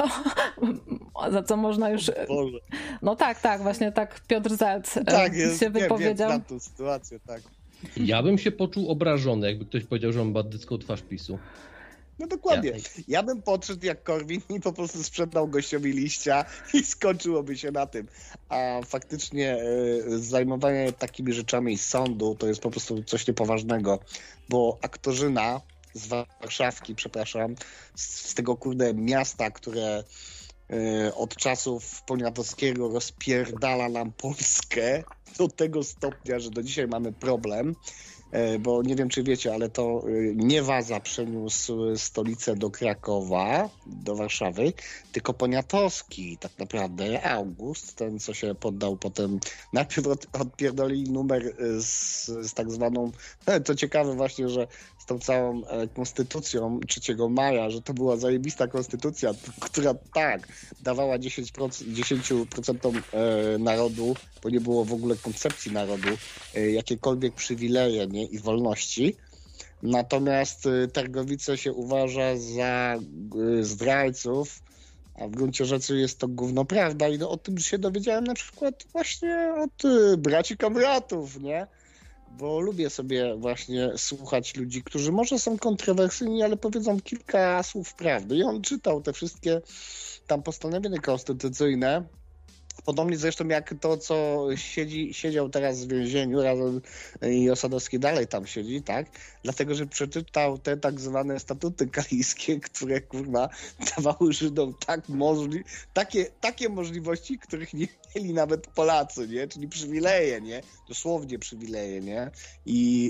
za co można już... Boże. No tak, tak, właśnie tak Piotr Zelt tak, jest, się wypowiedział. Wiem, wiem, tą sytuację, tak. Ja bym się poczuł obrażony, jakby ktoś powiedział, że mam bandycką twarz PiSu. No dokładnie. Ja, ja bym podszedł jak Korwin i po prostu sprzedał gościowi liścia i skończyłoby się na tym. A faktycznie y, zajmowanie takimi rzeczami z sądu to jest po prostu coś niepoważnego, bo aktorzyna z Warszawki, przepraszam, z, z tego kurde miasta, które y, od czasów Poniatowskiego rozpierdala nam Polskę do tego stopnia, że do dzisiaj mamy problem, bo nie wiem, czy wiecie, ale to nie Waza przeniósł stolicę do Krakowa, do Warszawy, tylko Poniatowski tak naprawdę, August, ten co się poddał potem, najpierw od, odpierdolili numer z, z tak zwaną, to ciekawe właśnie, że z tą całą konstytucją trzeciego maja, że to była zajebista konstytucja, która tak, dawała dziesięć procent, dziesięć procent narodu, bo nie było w ogóle koncepcji narodu, jakiekolwiek przywileje, nie? I wolności. Natomiast Targowice się uważa za zdrajców, a w gruncie rzeczy jest to gówno prawda i no, o tym się dowiedziałem na przykład właśnie od braci kamratów, nie? Bo lubię sobie właśnie słuchać ludzi, którzy może są kontrowersyjni, ale powiedzą kilka słów prawdy. I on czytał te wszystkie tam postanowienia konstytucyjne. Podobnie zresztą jak to, co siedzi, siedział teraz w więzieniu razem i Osadowski dalej tam siedzi, tak? Dlatego, że przeczytał te tak zwane statuty kaliskie, które kurwa dawały Żydom tak możli- takie, takie możliwości, których nie mieli nawet Polacy, nie? Czyli przywileje, nie? Dosłownie przywileje, nie? I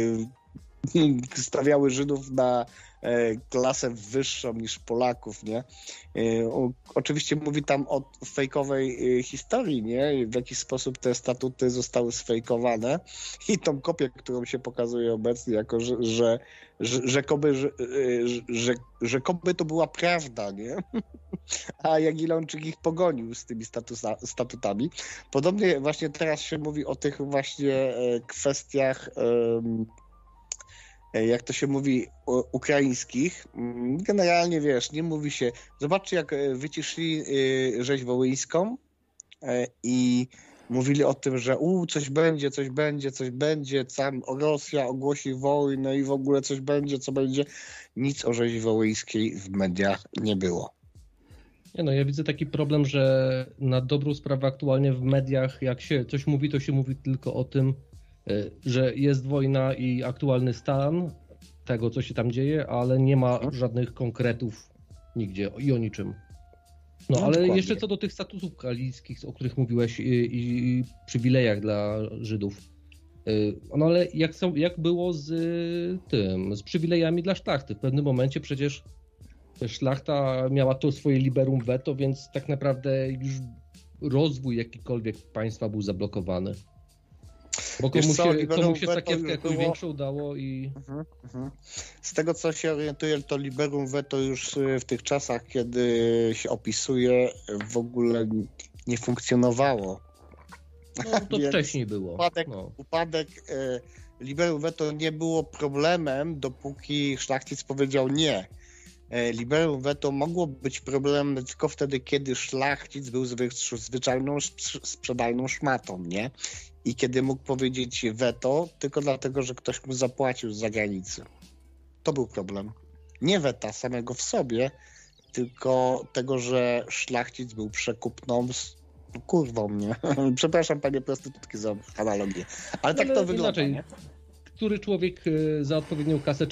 yy, stawiały Żydów na klasę wyższą niż Polaków, nie? Oczywiście mówi tam o fejkowej historii, nie? W jaki sposób te statuty zostały sfejkowane i tą kopię, którą się pokazuje obecnie, jako że, że, że, rzekoby, że, że, rzekoby to była prawda, nie? A Jagiellończyk ich pogonił z tymi statusa, statutami. Podobnie właśnie teraz się mówi o tych właśnie kwestiach um, jak to się mówi, ukraińskich. Generalnie, wiesz, nie mówi się... Zobaczcie, jak wyciszyli rzeź wołyńską i mówili o tym, że u, coś będzie, coś będzie, coś będzie, sam Rosja ogłosi wojnę i w ogóle coś będzie, co będzie. Nic o rzezi wołyńskiej w mediach nie było. Nie no, ja widzę taki problem, że na dobrą sprawę aktualnie w mediach, jak się coś mówi, to się mówi tylko o tym, że jest wojna i aktualny stan tego, co się tam dzieje, ale nie ma żadnych konkretów nigdzie i o niczym. No, no ale dokładnie. Jeszcze co do tych statutów kaliskich, o których mówiłeś i, i przywilejach dla Żydów. No ale jak, są, jak było z tym, z przywilejami dla szlachty? W pewnym momencie przecież szlachta miała to swoje liberum veto, więc tak naprawdę już rozwój jakikolwiek państwa był zablokowany. Bo komuś co, się, komu się sakiewkę jakąś było... większą udało i... Uh-huh, uh-huh. Z tego, co się orientuję, to liberum veto już w tych czasach, kiedy się opisuje, w ogóle nie funkcjonowało. No to wcześniej było. Upadek, no. upadek e, liberum veto nie było problemem, dopóki szlachcic powiedział nie. liberum veto mogło być problemem tylko wtedy, kiedy szlachcic był zwyczajną sprzedajną szmatą, nie? I kiedy mógł powiedzieć veto tylko dlatego, że ktoś mu zapłacił z zagranicy. To był problem. Nie weta samego w sobie, tylko tego, że szlachcic był przekupną kurwą, nie? Przepraszam, panie prostytutki za analogię. Ale tak Ale to wygląda, inaczej. nie? Który człowiek za odpowiednią kasę